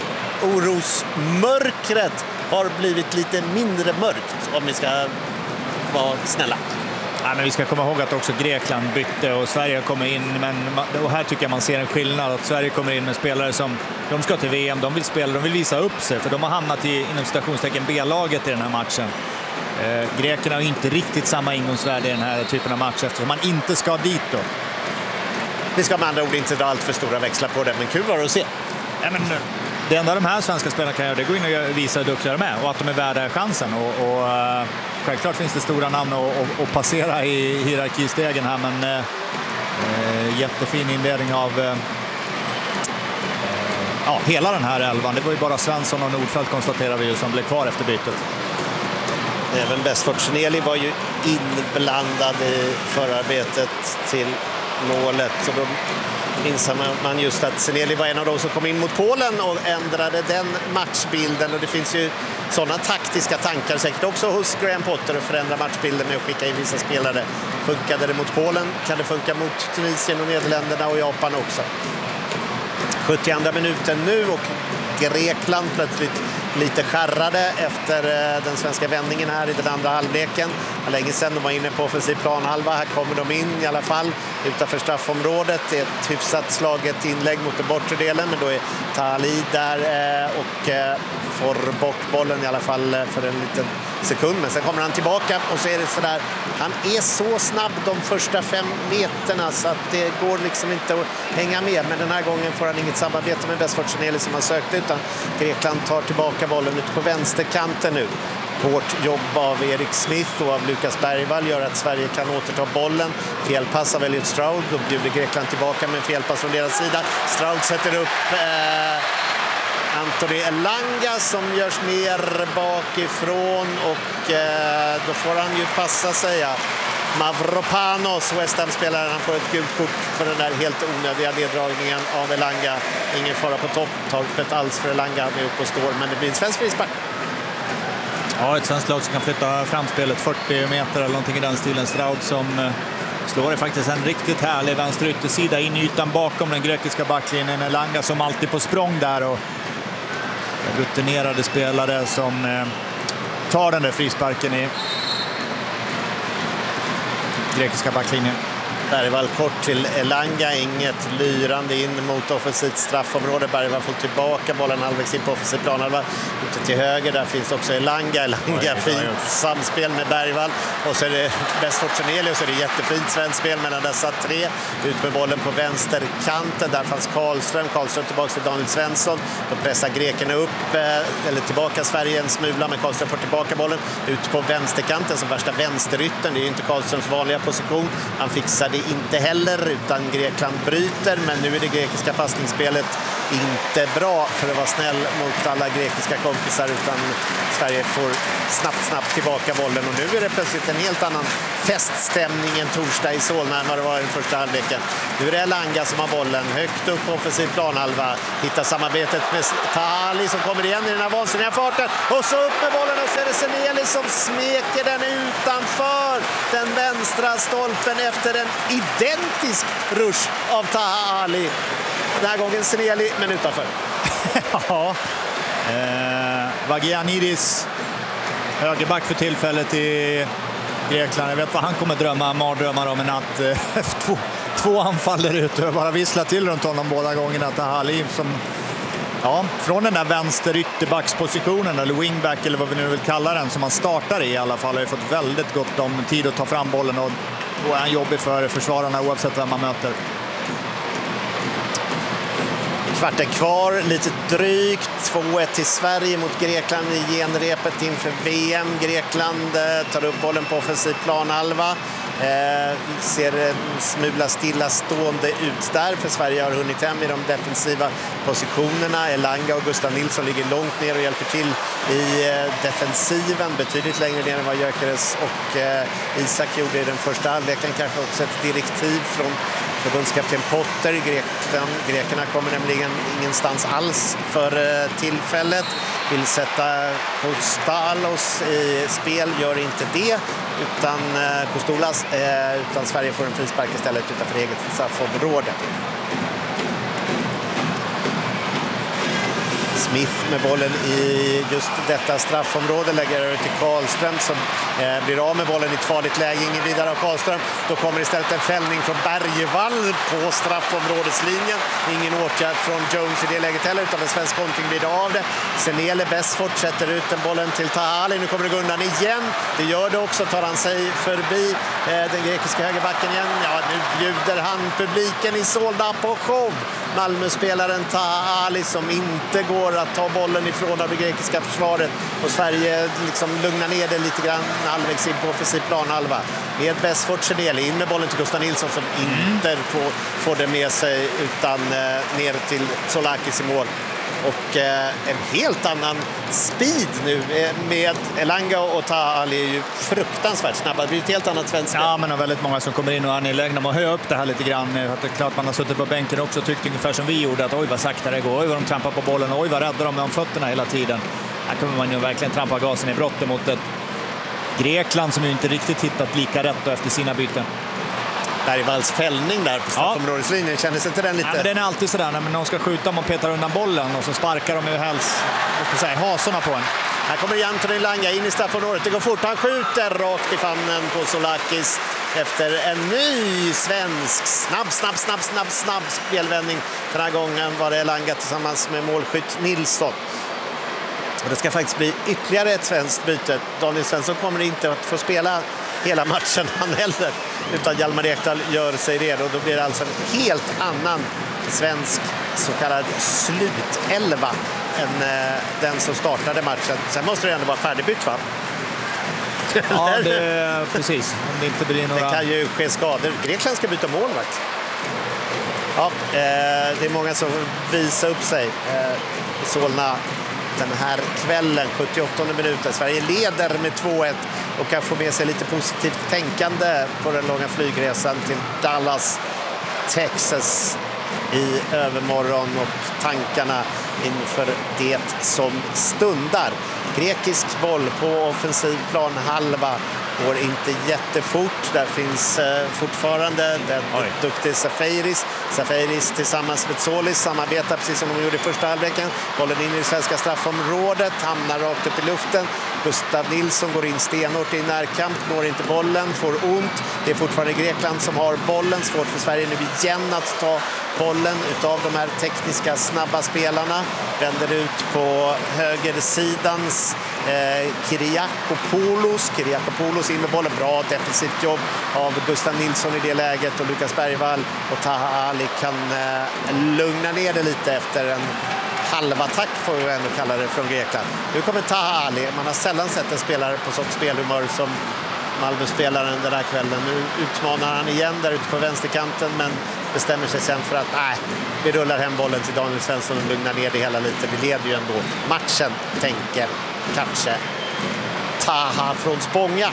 orosmörkret har blivit lite mindre mörkt, om vi ska vara snälla. Ja, men vi ska komma ihåg att också Grekland bytte och Sverige kommer in, men och här tycker jag man ser en skillnad att Sverige kommer in med spelare som de ska till V M, de vill spela, de vill visa upp sig, för de har hamnat i inom citationstecken B-laget i den här matchen. Eh, grekerna har inte riktigt samma ingångsvärde i den här typen av match eftersom man inte ska dit då. Vi ska med andra ord inte dra allt för stora växlar på det, men kul var det att se. Ja, men det enda de här svenska spelarna kan göra det är gå in och visa hur duktiga de är och att de är värda chansen. Och, och uh, självklart finns det stora namn att och, och passera i hierarkistegen här, men uh, uh, jättefin inledning av uh, ja, hela den här elvan. Det var ju bara Svensson och Nordfeldt konstaterar vi ju som blev kvar efter bytet. Även Besford Seneli var ju inblandad i förarbetet till målet, så då minns man just att Seneli var en av de som kom in mot Polen och ändrade den matchbilden, och det finns ju sådana taktiska tankar säkert också hos Graham Potter att förändra matchbilden med att skicka in vissa spelare. Funkade det mot Polen kan det funka mot Tunisien och Nederländerna och Japan också. sjuttioandra minuten nu och Grekland plötsligt lite skärrade efter den svenska vändningen här i den andra halvleken. Länge sedan de var inne på offensiv planhalva. Här kommer de in i alla fall utanför straffområdet. Det är ett hyfsat slaget inlägg mot den bortre delen, men då är Taha Ali där och får bort bollen i alla fall för en liten sekund. Men sen kommer han tillbaka och så är det sådär. Han är så snabb de första fem meterna så att det går liksom inte att hänga med. Men den här gången får han inget samarbete med Besford Seneli som han sökte, utan Grekland tar tillbaka bollen ute på vänsterkanten nu. Hårt jobb av Erik Smith och av Lukas Bergvall gör att Sverige kan återta bollen. Felpass av Elliot Stroud. Då bjuder Grekland tillbaka med en felpass från deras sida. Stroud sätter upp eh, Anthony Elanga som görs ner bakifrån och eh, då får han ju passa sig. Ja. Mavropanos, West Ham-spelaren, han får ett gult kort för den där helt onödiga neddragningen av Elanga. Ingen fara på topptorpet alls för Elanga, han är uppe och står, men det blir en svensk frispark. Ja, ett svenskt lag som kan flytta framspelet fyrtio meter eller någonting i den stilen. Stroud som slår det faktiskt en riktigt härlig vänster yttersida in i ytan bakom den grekiska backlinjen. Elanga som alltid på språng där och rutinerade spelare som tar den där frisparken i. grekiska backlinjen. Bergvall kort till Elanga, inget lyrande in mot offensivt straffområde. Bergvall får tillbaka bollen halvvägs in på offensiv planhalva. Ute till höger, där finns också Elanga. Elanga, fint samspel med Bergvall. Och så är det bäst för Cornelius, så är det jättefint svenskt spel mellan dessa tre. Ut med bollen på vänsterkanten, där fanns Karlström. Karlström tillbaka till Daniel Svensson. Då pressar grekerna upp, eller tillbaka Sverige en smula, men Karlström får tillbaka bollen. Ut på vänsterkanten som värsta vänsterytten. Det är ju inte Karlströms vanliga position. Han fixar det inte heller, utan Grekland bryter, men nu är det grekiska passningsspelet inte bra, för att vara snäll mot alla grekiska kompisar, utan Sverige får snabbt snabbt tillbaka bollen, och nu är det plötsligt en helt annan feststämning en torsdag i Solna än vad det var i den första halvleken. Nu är det Elanga som har bollen högt upp på offensiv planhalva, hittar samarbetet med Tahali som kommer igen i den här vansinniga farten, och så upp med bollen, och så är det Seneli som smeker den utanför den vänstra stolpen efter en identisk rush av Tahali. Den här gången Seneli, men utanför. Ja, eh, Vagianidis, högerback för tillfället i Grekland. Jag vet vad han kommer drömma, mardrömmar om en natt. Eh, två, två anfaller ut och bara vissla till runt honom båda gångerna. Tahali som, ja, från den där vänster ytterbackspositionen, eller wingback eller vad vi nu vill kalla den, som han startar i i alla fall, har ju fått väldigt gott om tid att ta fram bollen, och då är han jobbig för försvararna oavsett vem man möter. Kvarten kvar, lite drygt. två ett till Sverige mot Grekland i genrepet inför V M. Grekland eh, tar upp bollen på offensiv planhalva. Eh, ser en smula stillastående ut där, för Sverige har hunnit hem i de defensiva positionerna. Elanga och Gustav Nilsson ligger långt ner och hjälper till i eh, defensiven, betydligt längre ner än vad Gyökeres och eh, Isak gjorde i den första halvleken. Kanske också ett direktiv från förbundskapten Potter. Grekland, grekerna kommer nämligen ingenstans alls för eh, tillfället. Vill sätta Kostalos i spel, gör inte det, utan eh, Kostolas, eh, utan Sverige får en frispark istället utanför eget straffområde. Smith med bollen i just detta straffområde, lägger över till Karlström som eh, blir av med bollen i ett farligt läge, ingen vidare av Karlström. Då kommer istället en fällning från Bergvall på straffområdeslinjen. Ingen åtgärd från Jones i det läget heller, utan en svensk kontring blir det av det. Senele Besfort sätter ut den bollen till Tahali. Nu kommer det gå undan igen. Det gör det också, tar han sig förbi eh, den grekiska högerbacken igen. Ja, nu bjuder han publiken i Solna på show. Malmö-spelaren Tahali som inte går att ta bollen ifrån av det grekiska försvaret, och Sverige liksom lugnar ner det lite grann halvvägs in på offensiv planhalva med Besfort. Seneli in med bollen till Gustav Nilsson som inte får, får det med sig, utan eh, ner till Solakis i mål. Och eh, en helt annan speed nu eh, med Elanga och Tahali är ju fruktansvärt snabba. Det blir ett helt annat svenskt. Ja, men det är väldigt många som kommer in och är angelägna om att höja upp det här lite grann. Det är klart man har suttit på bänken också och tyckt ungefär som vi gjorde, att oj vad sakta det går, oj vad de trampar på bollen, oj vad räddar de om fötterna hela tiden. Här kommer man ju verkligen trampa gasen i brottet mot ett Grekland som ju inte riktigt hittat lika rätt då efter sina byten. Bergvalls fällning där på straffområdeslinjen, ja. Kändes inte den lite? Ja, den är alltid sådär, när de ska skjuta, man petar undan bollen och så sparkar de ju helst, jag ska säga, hasorna på en. Här kommer Anthony Elanga in i straffområdet, det går fort, han skjuter rakt i famnen på Solakis efter en ny svensk snabb, snabb, snabb, snabb, snabb spelvändning. Den här gången var det Elanga tillsammans med målskytt Nilsson. Och det ska faktiskt bli ytterligare ett svenskt byte. Daniel Svensson kommer inte att få spela hela matchen han heller, utan Hjalmar Ekdal gör sig redo, och då blir det alltså en helt annan svensk så kallad slutelva än eh, den som startade matchen. Sen måste det ändå vara färdigbytt, va? Ja, det, precis. Om det inte blir några... Det kan ju ske skador. Grekland ska byta målvakt. Ja, eh, det är många som visar upp sig eh, i Solna den här kvällen, sjuttioåttonde minuten. Sverige leder med två ett och kan få med sig lite positivt tänkande på den långa flygresan till Dallas, Texas i övermorgon, och tankarna inför det som stundar. Grekisk boll på offensiv planhalva går inte jättefort. Där finns eh, fortfarande den duktiga Safaris Safaris tillsammans med Solis samarbetar precis som de gjorde i första halvleken. Bollen in i det svenska straffområdet, hamnar rakt upp i luften. Gustav Nilsson går in stenhårt i närkamp, når inte bollen, får ont. Det är fortfarande Grekland som har bollen. Svårt för Sverige nu igen att ta bollen utav de här tekniska snabba spelarna. Vänder ut på högersidans eh, Kyriakopoulos. Kyriakopoulos in med bollen. Bra defensivt jobb av Gustav Nilsson i det läget. Och Lukas Bergvall och Taha Ali kan eh, lugna ner det lite efter en halvattack, får vi ändå kalla det, från Grekland. Nu kommer Taha Ali. Man har sällan sett en spelare på sånt spelhumör som Malmö-spelaren den här kvällen. Nu utmanar han igen där ute på vänsterkanten, men bestämmer sig sen för att nej, vi rullar hem bollen till Daniel Svensson och lugnar ner det hela lite. Vi leder ju ändå matchen, tänker kanske Taha från Spånga.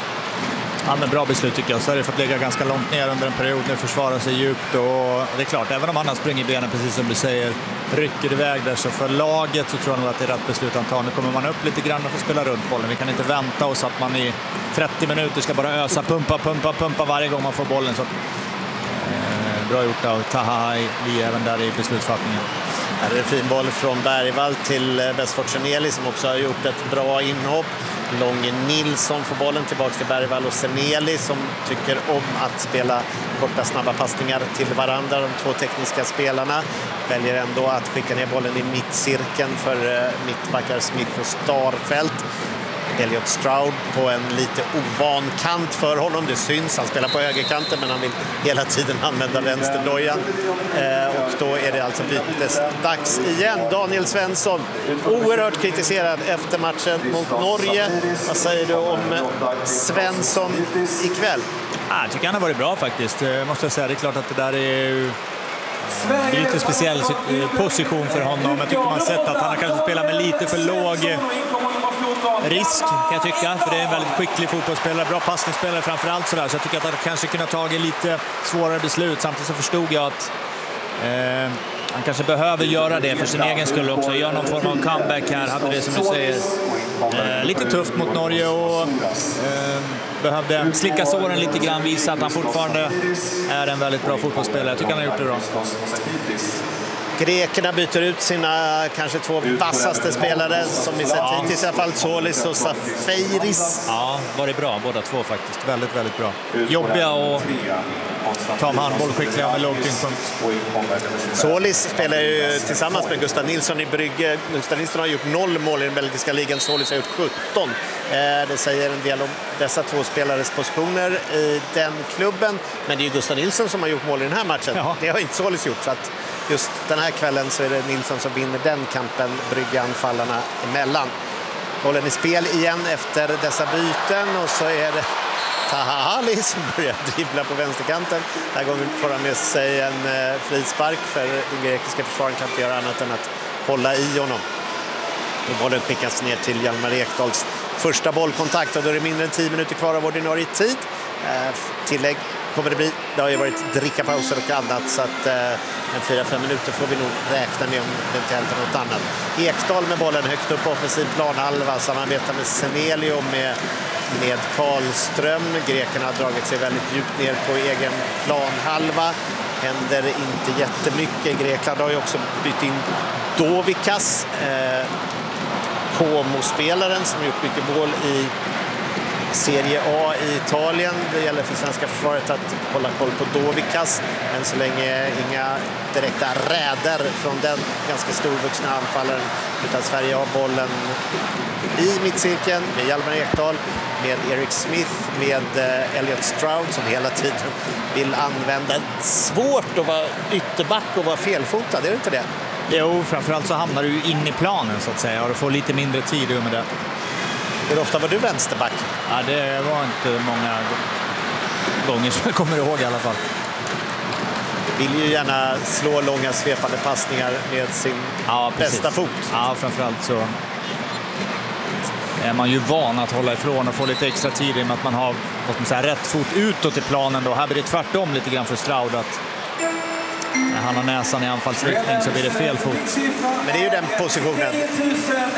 Ja, men bra beslut tycker jag. Så har det fått lägga ganska långt ner under en period. Nu försvarar sig djupt och det är klart, även om han springer i benen precis som du säger, rycker iväg där, så för laget så tror jag nog att det är rätt beslut han tar. Nu kommer man upp lite grann och får spela runt bollen. Vi kan inte vänta oss att man i trettio minuter ska bara ösa, pumpa, pumpa, pumpa varje gång man får bollen. Så eh, bra gjort av Taha Ali även där i beslutsfattningen. Här är det fin boll från Bergvall till Besfort Seneli som också har gjort ett bra inhopp. Långe Nilsson får bollen tillbaka till Bergvall och Seneli som tycker om att spela korta snabba passningar till varandra. De två tekniska spelarna väljer ändå att skicka ner bollen i mittcirkeln för mittbackar Smith och Starfelt. Elliot Stroud på en lite ovan kant för honom. Det syns, han spelar på högerkanten men han vill hela tiden använda vänsterdojan. Eh, och då är det alltså bytesdags igen. Daniel Svensson, oerhört kritiserad efter matchen mot Norge. Vad säger du om Svensson ikväll? Ah, jag tycker han har varit bra faktiskt. Måste jag säga, det är klart att det där är Det är lite speciell position för honom. Jag tycker man har sett att han har kanske spelat med lite för låg risk, kan jag tycka. För det är en väldigt skicklig fotbollsspelare, bra passningsspelare framförallt sådär. Så jag tycker att han kanske kunde ha tagit lite svårare beslut. Samtidigt så förstod jag att eh, han kanske behöver göra det för sin egen skull också. Göra någon form av comeback här. Hade det som du säger eh, lite tufft mot Norge och eh, behövde slicka såren lite grann, visa att han fortfarande är en väldigt bra fotbollsspelare. Jag tycker han har gjort det bra. Grekerna byter ut sina kanske två vassaste spelare som vi sett ja. hittills i alla fall, Solis och Safaris. Ja, var det bra båda två faktiskt. Väldigt, väldigt bra. Jobbiga och ta om handboll skickliga med låg tyngdpunkt. Solis spelar ju tillsammans med Gustav Nilsson i Brygge. Gustav Nilsson har gjort noll mål i den belgiska ligan. Solis har gjort sjutton. Det säger en del om dessa två spelares positioner i den klubben. Men det är ju Gustav Nilsson som har gjort mål i den här matchen. Ja. Det har inte Solis gjort, så att just den här kvällen så är det Nilsson som vinner den kampen, Brygge-anfallarna emellan. Bollen i spel igen efter dessa byten och så är det Taha Ali som börjar dribbla på vänsterkanten. Den här gången får han med sig en eh, frispark, för den grekiska försvararen kan inte göra annat än att hålla i honom. Och bollen skickas ner till Hjalmar Ekdals första bollkontakt och då är det mindre än tio minuter kvar av ordinarie tid. Eh, tillägg kommer det bli. Det har ju varit drickapauser och annat, så att eh, en fyra fem minuter får vi nog räkna med om det inte händer något annat. Ekdal med bollen högt upp på offensiv planhalva, samarbetar med Seneli och med, med Karlström. Grekerna har dragit sig väldigt djupt ner på egen planhalva. Händer inte jättemycket. Grekland har ju också bytt in Dovikas, eh, Como-spelaren som gjort mycket mål i Serie A i Italien. Det gäller för svenska försvaret att hålla koll på Dovikas. Än så länge inga direkta räder från den ganska storvuxna anfallaren, utan Sverige har bollen i mittcirkeln med Hjalmar Ekdal, med Eric Smith, med Elliot Stroud som hela tiden vill använda. Svårt att vara ytterback och vara felfotad, är det inte det? Jo, framförallt så hamnar du in i planen så att säga och du får lite mindre tid med det. Hur ofta var du vänsterback? Ja, det var inte många gånger som jag kommer ihåg i alla fall. Vill ju gärna slå långa svepande passningar med sin ja, bästa fot. Ja, framförallt så är man ju van att hålla ifrån och få lite extra tid i med att man har vad man säga, rätt fot utåt i planen. Då. Här blir det tvärtom lite grann för Stroud att när han har näsan i anfallsriktning så blir det fel fot. Men det är ju den positionen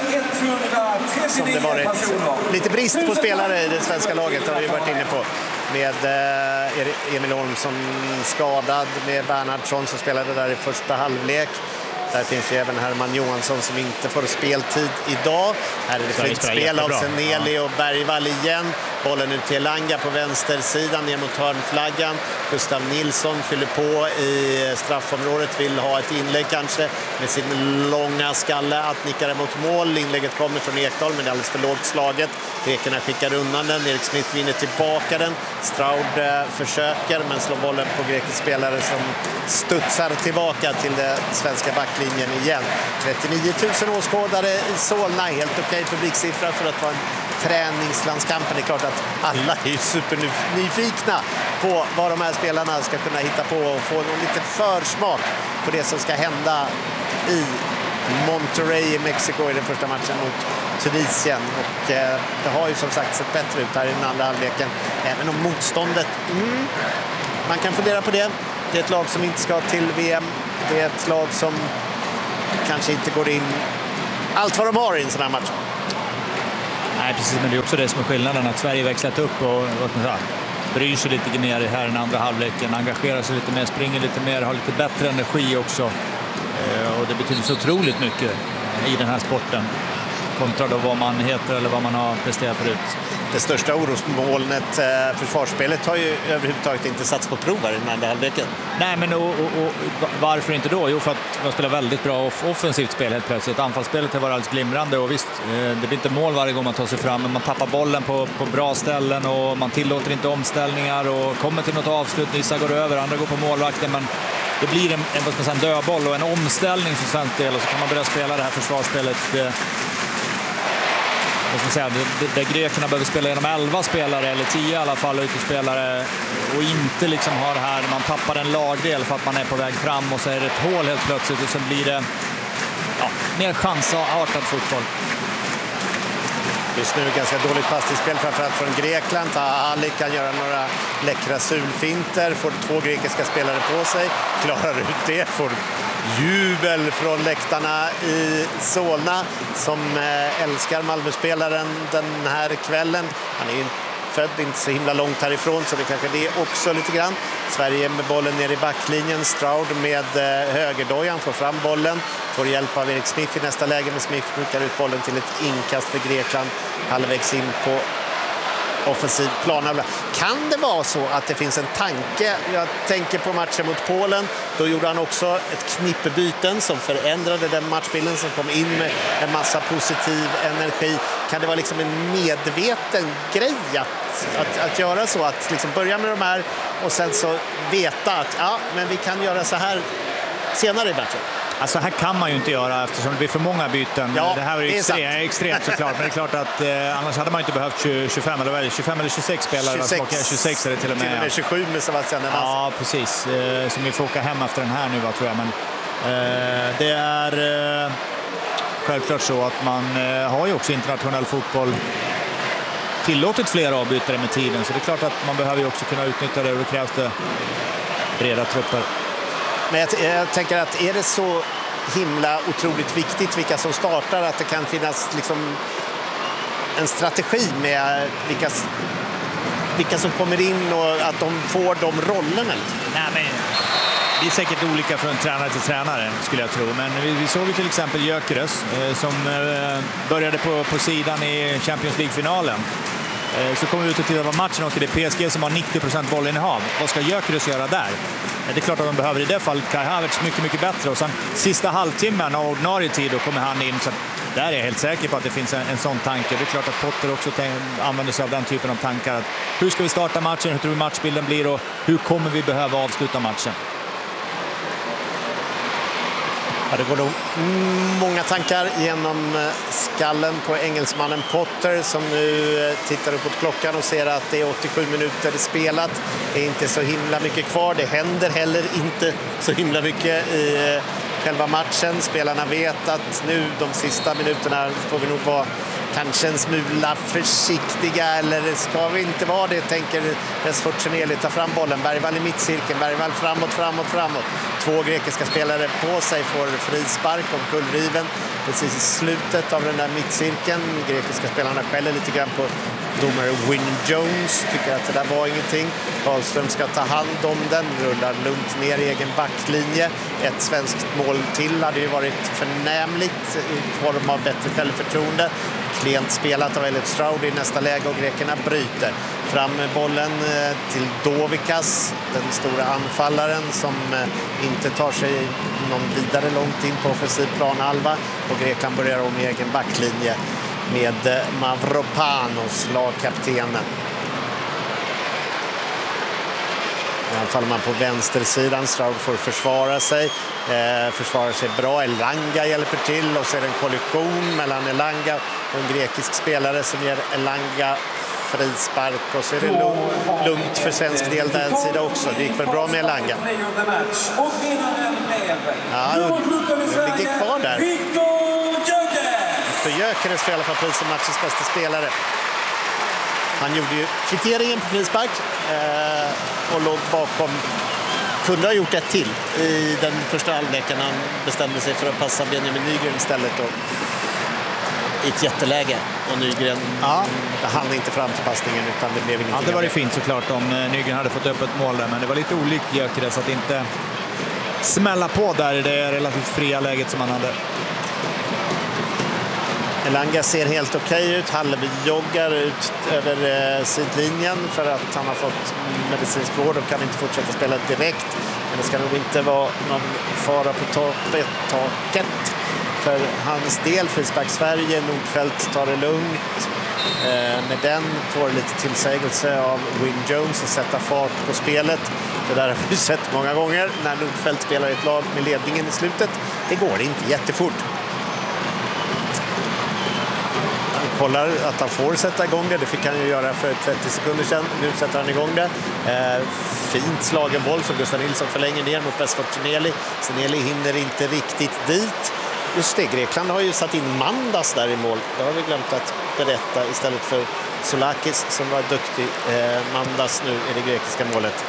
som det varit lite brist på spelare i det svenska laget, har vi varit inne på. med eh, Emil Holmsson skadad, med Bernhardsson som spelade där i första halvlek. Där finns ju även Herman Johansson som inte får speltid idag. Här är det fritt spel av Seneli och Bergvall igen. Bollen ut till Elanga på vänstersidan ner mot hörnflaggan. Gustav Nilsson fyller på i straffområdet, vill ha ett inlägg kanske med sin långa skalle att nicka mot mål. Inlägget kommer från Ekdal men det är alldeles för lågt slaget. Grekerna skickar undan den, Erik Smith vinner tillbaka den. Straud eh, försöker men slår bollen på grekisk spelare som studsar tillbaka till det svenska backlinjen igen. trettionio tusen åskådare i Solna, helt okej publiksiffra för att vara en träningslandskamp. Det är klart att alla är supernyfikna på vad de här spelarna ska kunna hitta på och få någon liten försmak på det som ska hända i Monterrey i Mexiko i den första matchen mot Tunisien. Och eh, det har ju som sagt sett bättre ut här i den andra halvleken. Även om motståndet, mm, man kan fundera på det. Det är ett lag som inte ska till V M. Det är ett lag som kanske inte går in allt vad de har i en sån här match. Nej, precis, men det är också det som är skillnaden, att Sverige växlat upp och vad man säger, bryr sig lite mer här i den andra halvleken, engagerar sig lite mer, springer lite mer, har lite bättre energi också. Och det betyder så otroligt mycket i den här sporten kontra då vad man heter eller vad man har presterat förut. Det största orosmolnet, eh, försvarsspelet, har ju överhuvudtaget inte satts på prov här i den andra halvleken. Nej, men och, och, och varför inte då? Jo, för att man spelar väldigt bra off- offensivt spel helt plötsligt. Anfallsspelet har varit alldeles glimrande och visst, eh, det blir inte mål varje gång man tar sig fram, men man tappar bollen på, på bra ställen och man tillåter inte omställningar och kommer till något avslut, vissa går över, andra går på målvakten, men det blir en, en, vad ska man säga, en dödboll och en omställning för svensk del och så kan man börja spela det här försvarsspelet. Det, Säga, där grekerna behöver spela genom elva spelare eller tio i alla fall utespelare och inte liksom har det här, man tappar en lagdel för att man är på väg fram och så är det ett hål helt plötsligt och sen blir det ja, mer chansartad fotboll. Just nu ganska dåligt passningsspel framförallt från Grekland. Ali kan göra några läckra sulfinter, får två grekiska spelare på sig, klarar ut det, får jubel från läktarna i Solna som älskar Malmöspelaren den här kvällen. Han är ju född inte så himla långt härifrån så det kanske det också lite grann. Sverige med bollen ner i backlinjen, Straud med högerdojan får fram bollen, får hjälp av Erik Smith i nästa läge, med Smith skickar ut bollen till ett inkast för Grekland halvvägs in på offensiv plan. Kan det vara så att det finns en tanke? Jag tänker på matchen mot Polen. Då gjorde han också ett knippebyten som förändrade den matchbilden, som kom in med en massa positiv energi. Kan det vara liksom en medveten grej att, att, att göra så? Att liksom börja med de här och sen så veta att ja, men vi kan göra så här senare i matchen. Alltså här kan man ju inte göra eftersom det blir för många byten. Ja, det här är ju extremt, extremt såklart. Men det är klart att eh, annars hade man inte behövt tjugofem eller tjugofem eller tjugosex spelare. tjugosex, tjugosex eller till och med. Till och med tjugosju med Sebastian. Ja, precis. Eh, som vi får åka hem efter den här nu, va, tror jag. Men eh, det är eh, självklart så att man eh, har ju också internationell fotboll tillåtit fler avbytare med tiden. Så det är klart att man behöver ju också kunna utnyttja det och det krävs det breda trupper. Men jag, jag tänker att är det så himla otroligt viktigt vilka som startar, att det kan finnas liksom en strategi med vilka, vilka som kommer in och att de får de rollerna? Nej, men det är säkert olika från tränare till tränare skulle jag tro. Men vi, vi såg ju till exempel Gyökeres eh, som eh, började på, på sidan i Champions League-finalen. Så kommer vi ut och tittar på matchen och det är P S G som har nittio procent bollinnehav. Vad ska Gyökeres göra där? Det är klart att de behöver i det fallet Kai Havertz mycket, mycket bättre. Och sen sista halvtimmen av ordinarie tid då kommer han in. Så där är jag helt säker på att det finns en, en sån tanke. Det är klart att Potter också använder sig av den typen av tankar. Att hur ska vi starta matchen? Hur tror vi matchbilden blir? Och hur kommer vi behöva avsluta matchen? Ja, det går nog många tankar genom skallen på engelsmannen Potter som nu tittar upp på klockan och ser att det är åttiosju minuter spelat. Det är inte så himla mycket kvar. Det händer heller inte så himla mycket i själva matchen. Spelarna vet att nu de sista minuterna får vi nog vara kanske en smula försiktiga, eller ska vi inte vara det, tänker Resfortseneli. Ta fram bollen, Bergvall i mittcirkeln, Bergvall framåt, framåt, framåt. Två grekiska spelare på sig, får frispark om kullriven precis i slutet av den där mittcirkeln. Grekiska spelarna skäller lite grann på domare Wyn Jones tycker att det där var ingenting. Karlström ska ta hand om den, rullar lugnt ner i egen backlinje. Ett svenskt mål till hade ju varit förnämligt i form av bättre självförtroende. Klent spelat av Elliot Stroud i nästa läge och grekerna bryter. Fram med bollen till Dovikas, den stora anfallaren som inte tar sig någon vidare långt in på offensiv planhalva. Och Grekland börjar om i egen backlinje med Mavropanos, lagkaptenen. I alla fall man på vänstersidan. Stroud får försvara sig. Eh, försvarar sig bra. Elanga hjälper till och så är det en kollision mellan Elanga och en grekisk spelare som ger Elanga frispark. Och så är det lugnt, lugnt för svensk del där en sida också. Det gick väl bra med Elanga. Ja, det ligger kvar där. För Gyökeres får i alla fall pris som matchens bästa spelare. Han gjorde ju kvitteringen på frispark eh, och låg bakom. Kunde ha gjort ett till i den första halvleken. Han bestämde sig för att passa Benjamin Nygren istället och i ett jätteläge. Och Nygren ja. hann inte fram till passningen utan det blev ingenting. Ja, det var det fint såklart om Nygren hade fått upp ett mål där. Men det var lite olikt Gyökeres att inte smälla på där i det relativt fria läget som han hade. Elanga ser helt okej ut, halvjoggar ut över eh, sidlinjen för att han har fått medicinsk vård och kan inte fortsätta spela direkt. Men det ska nog inte vara någon fara på taket, taket. För hans del, frispark Sverige, Nordfeldt tar det lugnt. Eh, med den får lite tillsägelse av Wyn Jones att sätta fart på spelet. Det där har vi sett många gånger när Nordfeldt spelar i ett lag med ledningen i slutet. Det går inte jättefort. Kollar att han får sätta igång det. Det fick han ju göra för trettio sekunder sedan. Nu sätter han igång det. Eh, fint slagen boll som Gustav Nilsson förlänger ner mot Besford Cinelli. Cinelli hinner inte riktigt dit. Just det, Grekland har ju satt in Mandas där i mål. Det har vi glömt att berätta istället för Soulakis som var duktig. Eh, Mandas nu är det grekiska målet.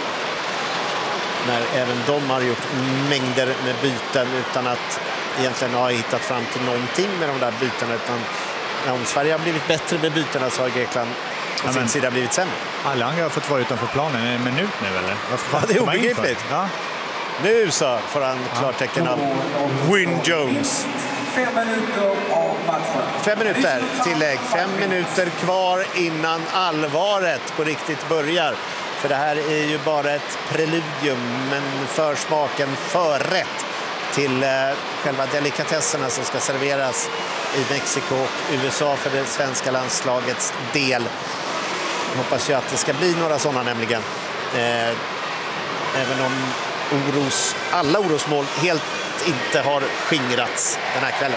När även de har gjort mängder med byten utan att egentligen ha hittat fram till någonting med de där bytena, utan om Sverige har blivit bättre med bytena så har Grekland på ja, sin sida blivit sämre. Elanga har fått vara utanför planen i en minut nu, eller? Ja, det är obegripligt. Ja. Nu så får han klartecken av Wyn Jones. Fem minuter av matchen. Fem minuter tillägg. Fem minuter kvar innan allvaret på riktigt börjar. För det här är ju bara ett preludium, men försmaken, förrätt till eh, själva delikatesserna som ska serveras i Mexiko och U S A för det svenska landslagets del. Jag hoppas ju att det ska bli några sådana nämligen. Eh, även om oros, alla orosmål helt inte har skingrats den här kvällen.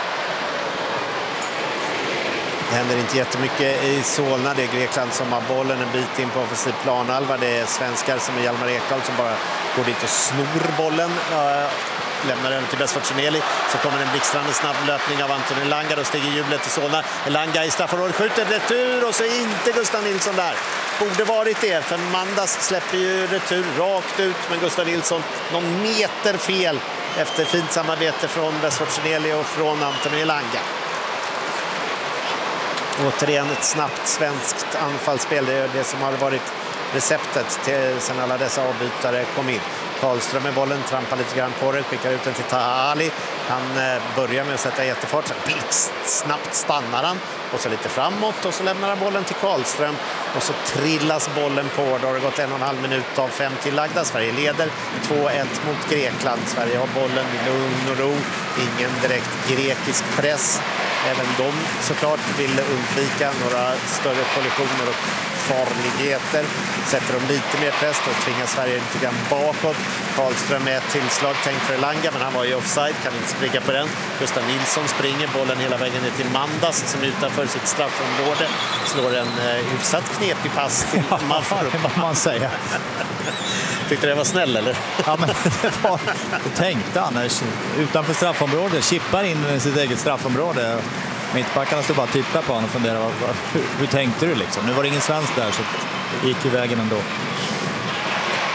Det händer inte jättemycket i Solna. Det är Grekland som har bollen en bit in på offensiv planhalva. Det är svenskar som är Hjalmar Ekdal som bara går dit och snor bollen. Uh, lämnar över till Besford Cinelli. Så kommer en blixtrande snabb löpning av Anton Elanga. Då stiger jublet till Solna. Elanga i straffområdet skjuter retur och så är inte Gustav Nilsson där. Borde varit det, för Mandas släpper ju retur rakt ut. Men Gustav Nilsson någon meter fel efter fint samarbete från Besford Cinelli och från Anton Elanga. Återigen ett snabbt svenskt anfallsspel. Det är det som har varit receptet till sen alla dessa avbytare kom in. Karlström med bollen, trampar lite grann på det, skickar ut den till Taha Ali. Han eh, börjar med att sätta jättefart, sen blixt, snabbt stannar han och så lite framåt och så lämnar han bollen till Karlström och så trillas bollen på. Då har det gått en och en halv minut av fem tillagda. Sverige leder två ett mot Grekland. Sverige har bollen i lugn och ro, ingen direkt grekisk press. Även de såklart ville undvika några större kollisioner och farligheter. Sätter de lite mer press och tvingar Sverige lite grann bakåt. Karlström med ett tillslag tänkt för Elanga, men han var ju offside, kan inte springa på den. Gustav Nilsson springer bollen hela vägen ner till Mandas som utanför sitt straffområde slår en eh, hyfsat knepig pass till Mafar. Vad man säger. Tyckte det var snäll, eller? Ja, men det var, då tänkte han utanför straffområdet, chippar in i sitt eget straffområde. Mittbackarna stod bara och tittade på honom och funderade, vad, vad, hur, hur tänkte du liksom? Nu var det ingen svensk där så det gick i vägen ändå.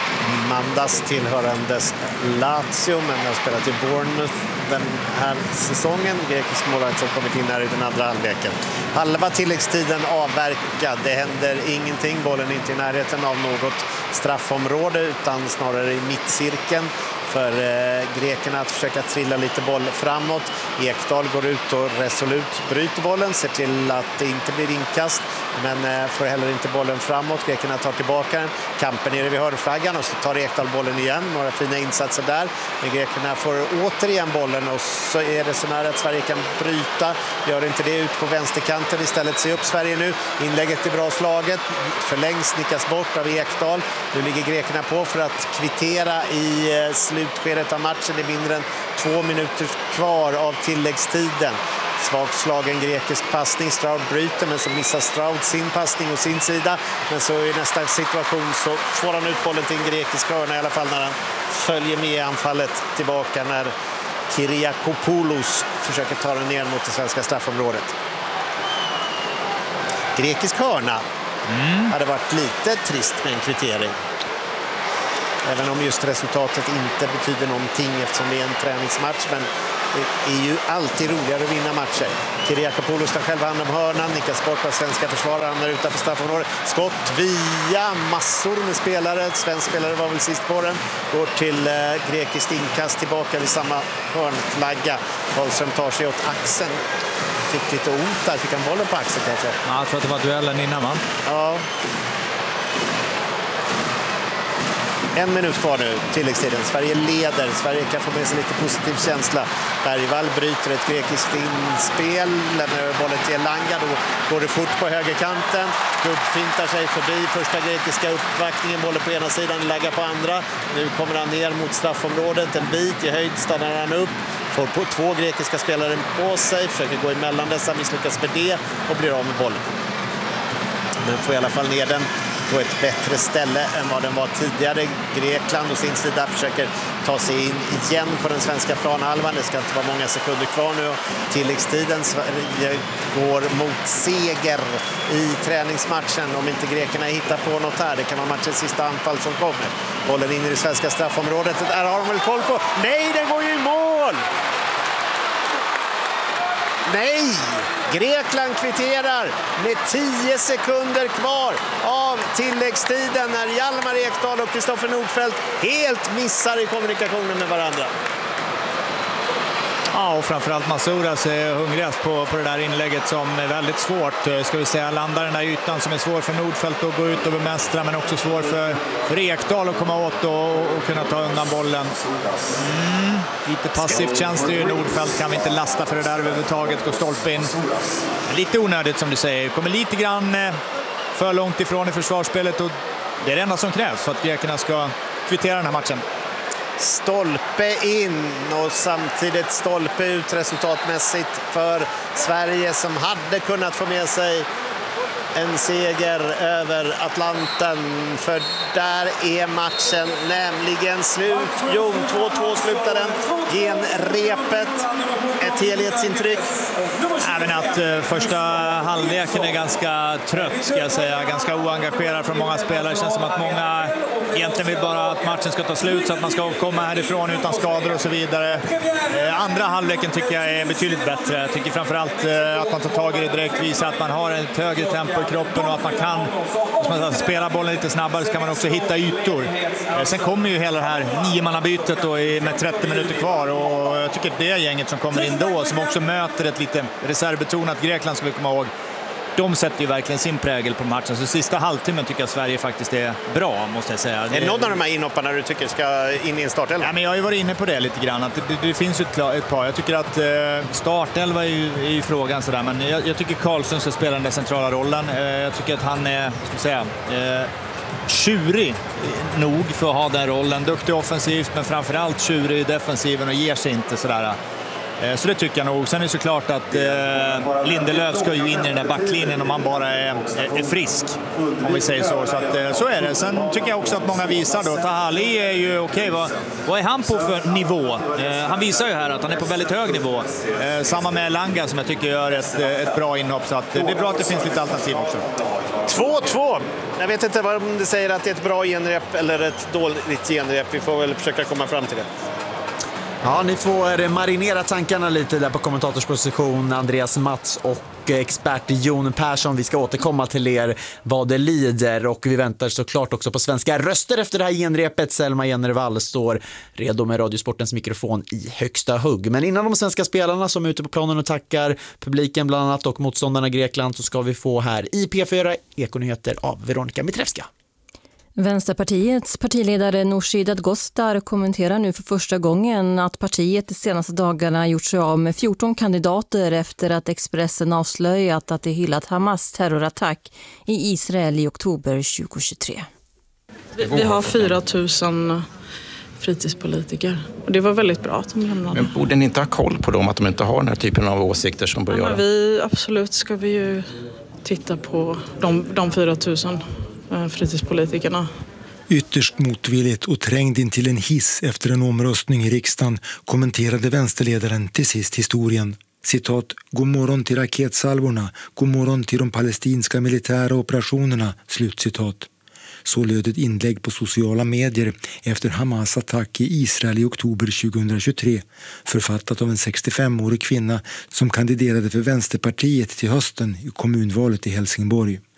Mandas tillhörandes Lazio, men har spelat i Bournemouth den här säsongen. Grekisk målvakt som kommit in här i den andra halvleken. Halva tilläggstiden avverkad. Det händer ingenting. Bollen är inte i närheten av något straffområde utan snarare i mittcirkeln för eh, grekerna att försöka trilla lite boll framåt. Ekdal går ut och resolut bryter bollen, ser till att det inte blir inkast, men eh, får heller inte bollen framåt. Grekerna tar tillbaka den. Kampen nere vid hörnflaggan och så tar Ekdal bollen igen. Några fina insatser där. Men grekerna får återigen bollen och så är det så nära att Sverige kan bryta. Gör inte det ut på vänsterkanten. Istället ser upp Sverige nu. Inlägget är bra slaget. Förlängs, nickas bort av Ekdal. Nu ligger grekerna på för att kvittera i eh, slutskedet av matchen. Det är mindre än två minuter kvar av tilläggstiden. Svagt slagen grekisk passning. Stroud bryter, men så missar Stroud sin passning och sin sida. Men så i nästa situation så får han ut bollen till en grekisk hörna i alla fall när han följer med anfallet tillbaka när Kyriakopoulos försöker ta den ner mot det svenska straffområdet. Grekisk hörna mm. hade varit lite trist med en kvittering. Även om just resultatet inte betyder någonting eftersom det är en träningsmatch, men det är ju alltid roligare att vinna matcher. Kyriakopoulos tar själv hand om hörnan, nickas bort av svenska försvarare, han är utanför straffområdet. Skott via massor med spelare. Svensk spelare var väl sist på den. Går till eh, grekiskt inkast tillbaka vid samma hörnflagga. Karlström tar sig åt axeln. Fick lite ont där, fick han bollen på axeln kanske. Ja, jag tror att det var duellen innan, va? Ja. En minut kvar nu, tilläggstiden. Sverige leder. Sverige kan få med sig lite positiv känsla. Bergvall bryter ett grekiskt inspel. Lämnar över bollen till Elanga. Då går det fort på högerkanten. Gubb fintar sig förbi första grekiska uppvaktningen. Bollen på ena sidan, lägga på andra. Nu kommer han ner mot straffområdet. En bit i höjd stannar han upp. Får på två grekiska spelare på sig. Försöker gå emellan dessa, misslyckas med det och blir av med bollen. Men får i alla fall ner den på ett bättre ställe än vad den var tidigare. Grekland å sin sida försöker ta sig in igen på den svenska planhalvan. Det ska inte vara många sekunder kvar nu. Tilläggstiden. Sverige går mot seger i träningsmatchen om inte grekerna hittar på något här. Det kan vara matchens sista anfall som kommer. Bollen in i det svenska straffområdet. Där har de väl koll på. Nej, den går ju i mål! Nej! Grekland kvitterar med tio sekunder kvar av tilläggstiden när Hjalmar Ekdal och Kristoffer Nordfeldt helt missar i kommunikationen med varandra. Ja, och framförallt Masouras är hungrigast på, på det där inlägget som är väldigt svårt. Ska vi säga, landar den där ytan som är svår för Nordfeldt att gå ut och bemästra, men också svår för, för Ekdal att komma åt och, och kunna ta undan bollen. Mm, lite passivt känns det ju. Nordfeldt kan vi inte lasta för det där överhuvudtaget. Går stolpe in. Lite onödigt som du säger. Kommer lite grann för långt ifrån i försvarsspelet och det är det enda som krävs för att grekerna ska kvittera den här matchen. Stolpe in och samtidigt stolpe ut resultatmässigt för Sverige som hade kunnat få med sig en seger över Atlanten, för där är matchen nämligen slut. Jo, två två slutar den. Genrepet, ett helhetsintryck. Även att uh, första halvleken är ganska trött, ska jag säga. Ganska oengagerad från många spelare. Det känns som att många egentligen vill bara att matchen ska ta slut så att man ska komma härifrån utan skador och så vidare. Uh, andra halvleken tycker jag är betydligt bättre. Jag tycker framförallt uh, att man tar tag i det direkt, visar att man har ett högre tempo i kroppen och att man kan man spela bollen lite snabbare, så kan man också hitta ytor. Uh, sen kommer ju hela det här niomannabytet då i, med trettio minuter kvar, och jag tycker att det är gänget som kommer in då som också möter ett lite reservbetonat Grekland, ska vi komma ihåg. De sätter ju verkligen sin prägel på matchen. Så sista halvtimmen tycker jag att Sverige faktiskt är bra, måste jag säga. Det är någon av de här inhopparna du tycker ska in i en startelva? Ja, men jag har ju varit inne på det lite grann. Att det, det finns ju ett, ett par. Jag tycker att eh, startelva är ju, är ju frågan sådär. Men jag, jag tycker Karlsson ska spela den där centrala rollen. Eh, jag tycker att han är, ska säga, eh, tjurig nog för att ha den rollen. Duktig offensivt, men framförallt tjurig i defensiven och ger sig inte sådär. Så det tycker jag nog. Sen är det såklart att eh, Lindelöf ska ju in i den där backlinjen om han bara är, är frisk, om vi säger så. Så, att, eh, så är det. Sen tycker jag också att många visar då. Tahali är ju okej. Okay, vad, vad är han på för nivå? Eh, han visar ju här att han är på väldigt hög nivå. Eh, samma med Elanga som jag tycker gör ett, ett bra inhopp. Så att, det är bra att det finns lite alternativ också. två två. Jag vet inte vad det säger att det är ett bra genrep eller ett dåligt genrep. Vi får väl försöka komma fram till det. Ja, ni får marinera tankarna lite där på kommentatorsposition, Andreas Mats och expert Jon Persson. Vi ska återkomma till er vad det lider och vi väntar såklart också på svenska röster efter det här genrepet. Selma Jennervall står redo med Radiosportens mikrofon i högsta hugg. Men innan de svenska spelarna som är ute på planen och tackar publiken bland annat och motståndarna Grekland så ska vi få här i P fyra Ekonyheter av Veronica Mitrevska. Vänsterpartiets partiledare Nooshi Dadgostar kommenterar nu för första gången att partiet de senaste dagarna gjort sig av med fjorton kandidater efter att Expressen avslöjat att det hyllat Hamas terrorattack i Israel i oktober tjugohundratjugotre. Vi, vi har fyra tusen fritidspolitiker och det var väldigt bra att de lämnade. Men borde ni inte ha koll på dem, att de inte har den här typen av åsikter som bör ja, göra? Vi, absolut ska vi ju titta på de, de fyra tusen fritidspolitikerna. Ytterst motvilligt och trängd in till en hiss efter en omröstning i riksdagen kommenterade vänsterledaren till sist historien. Citat, god morgon till raketsalvorna, god morgon till de palestinska militära operationerna, slutcitat. Så löd ett inlägg på sociala medier efter Hamas attack i Israel i oktober tjugohundratjugotre, författat av en sextiofemårig kvinna som kandiderade för Vänsterpartiet till hösten i kommunvalet i Helsingborg.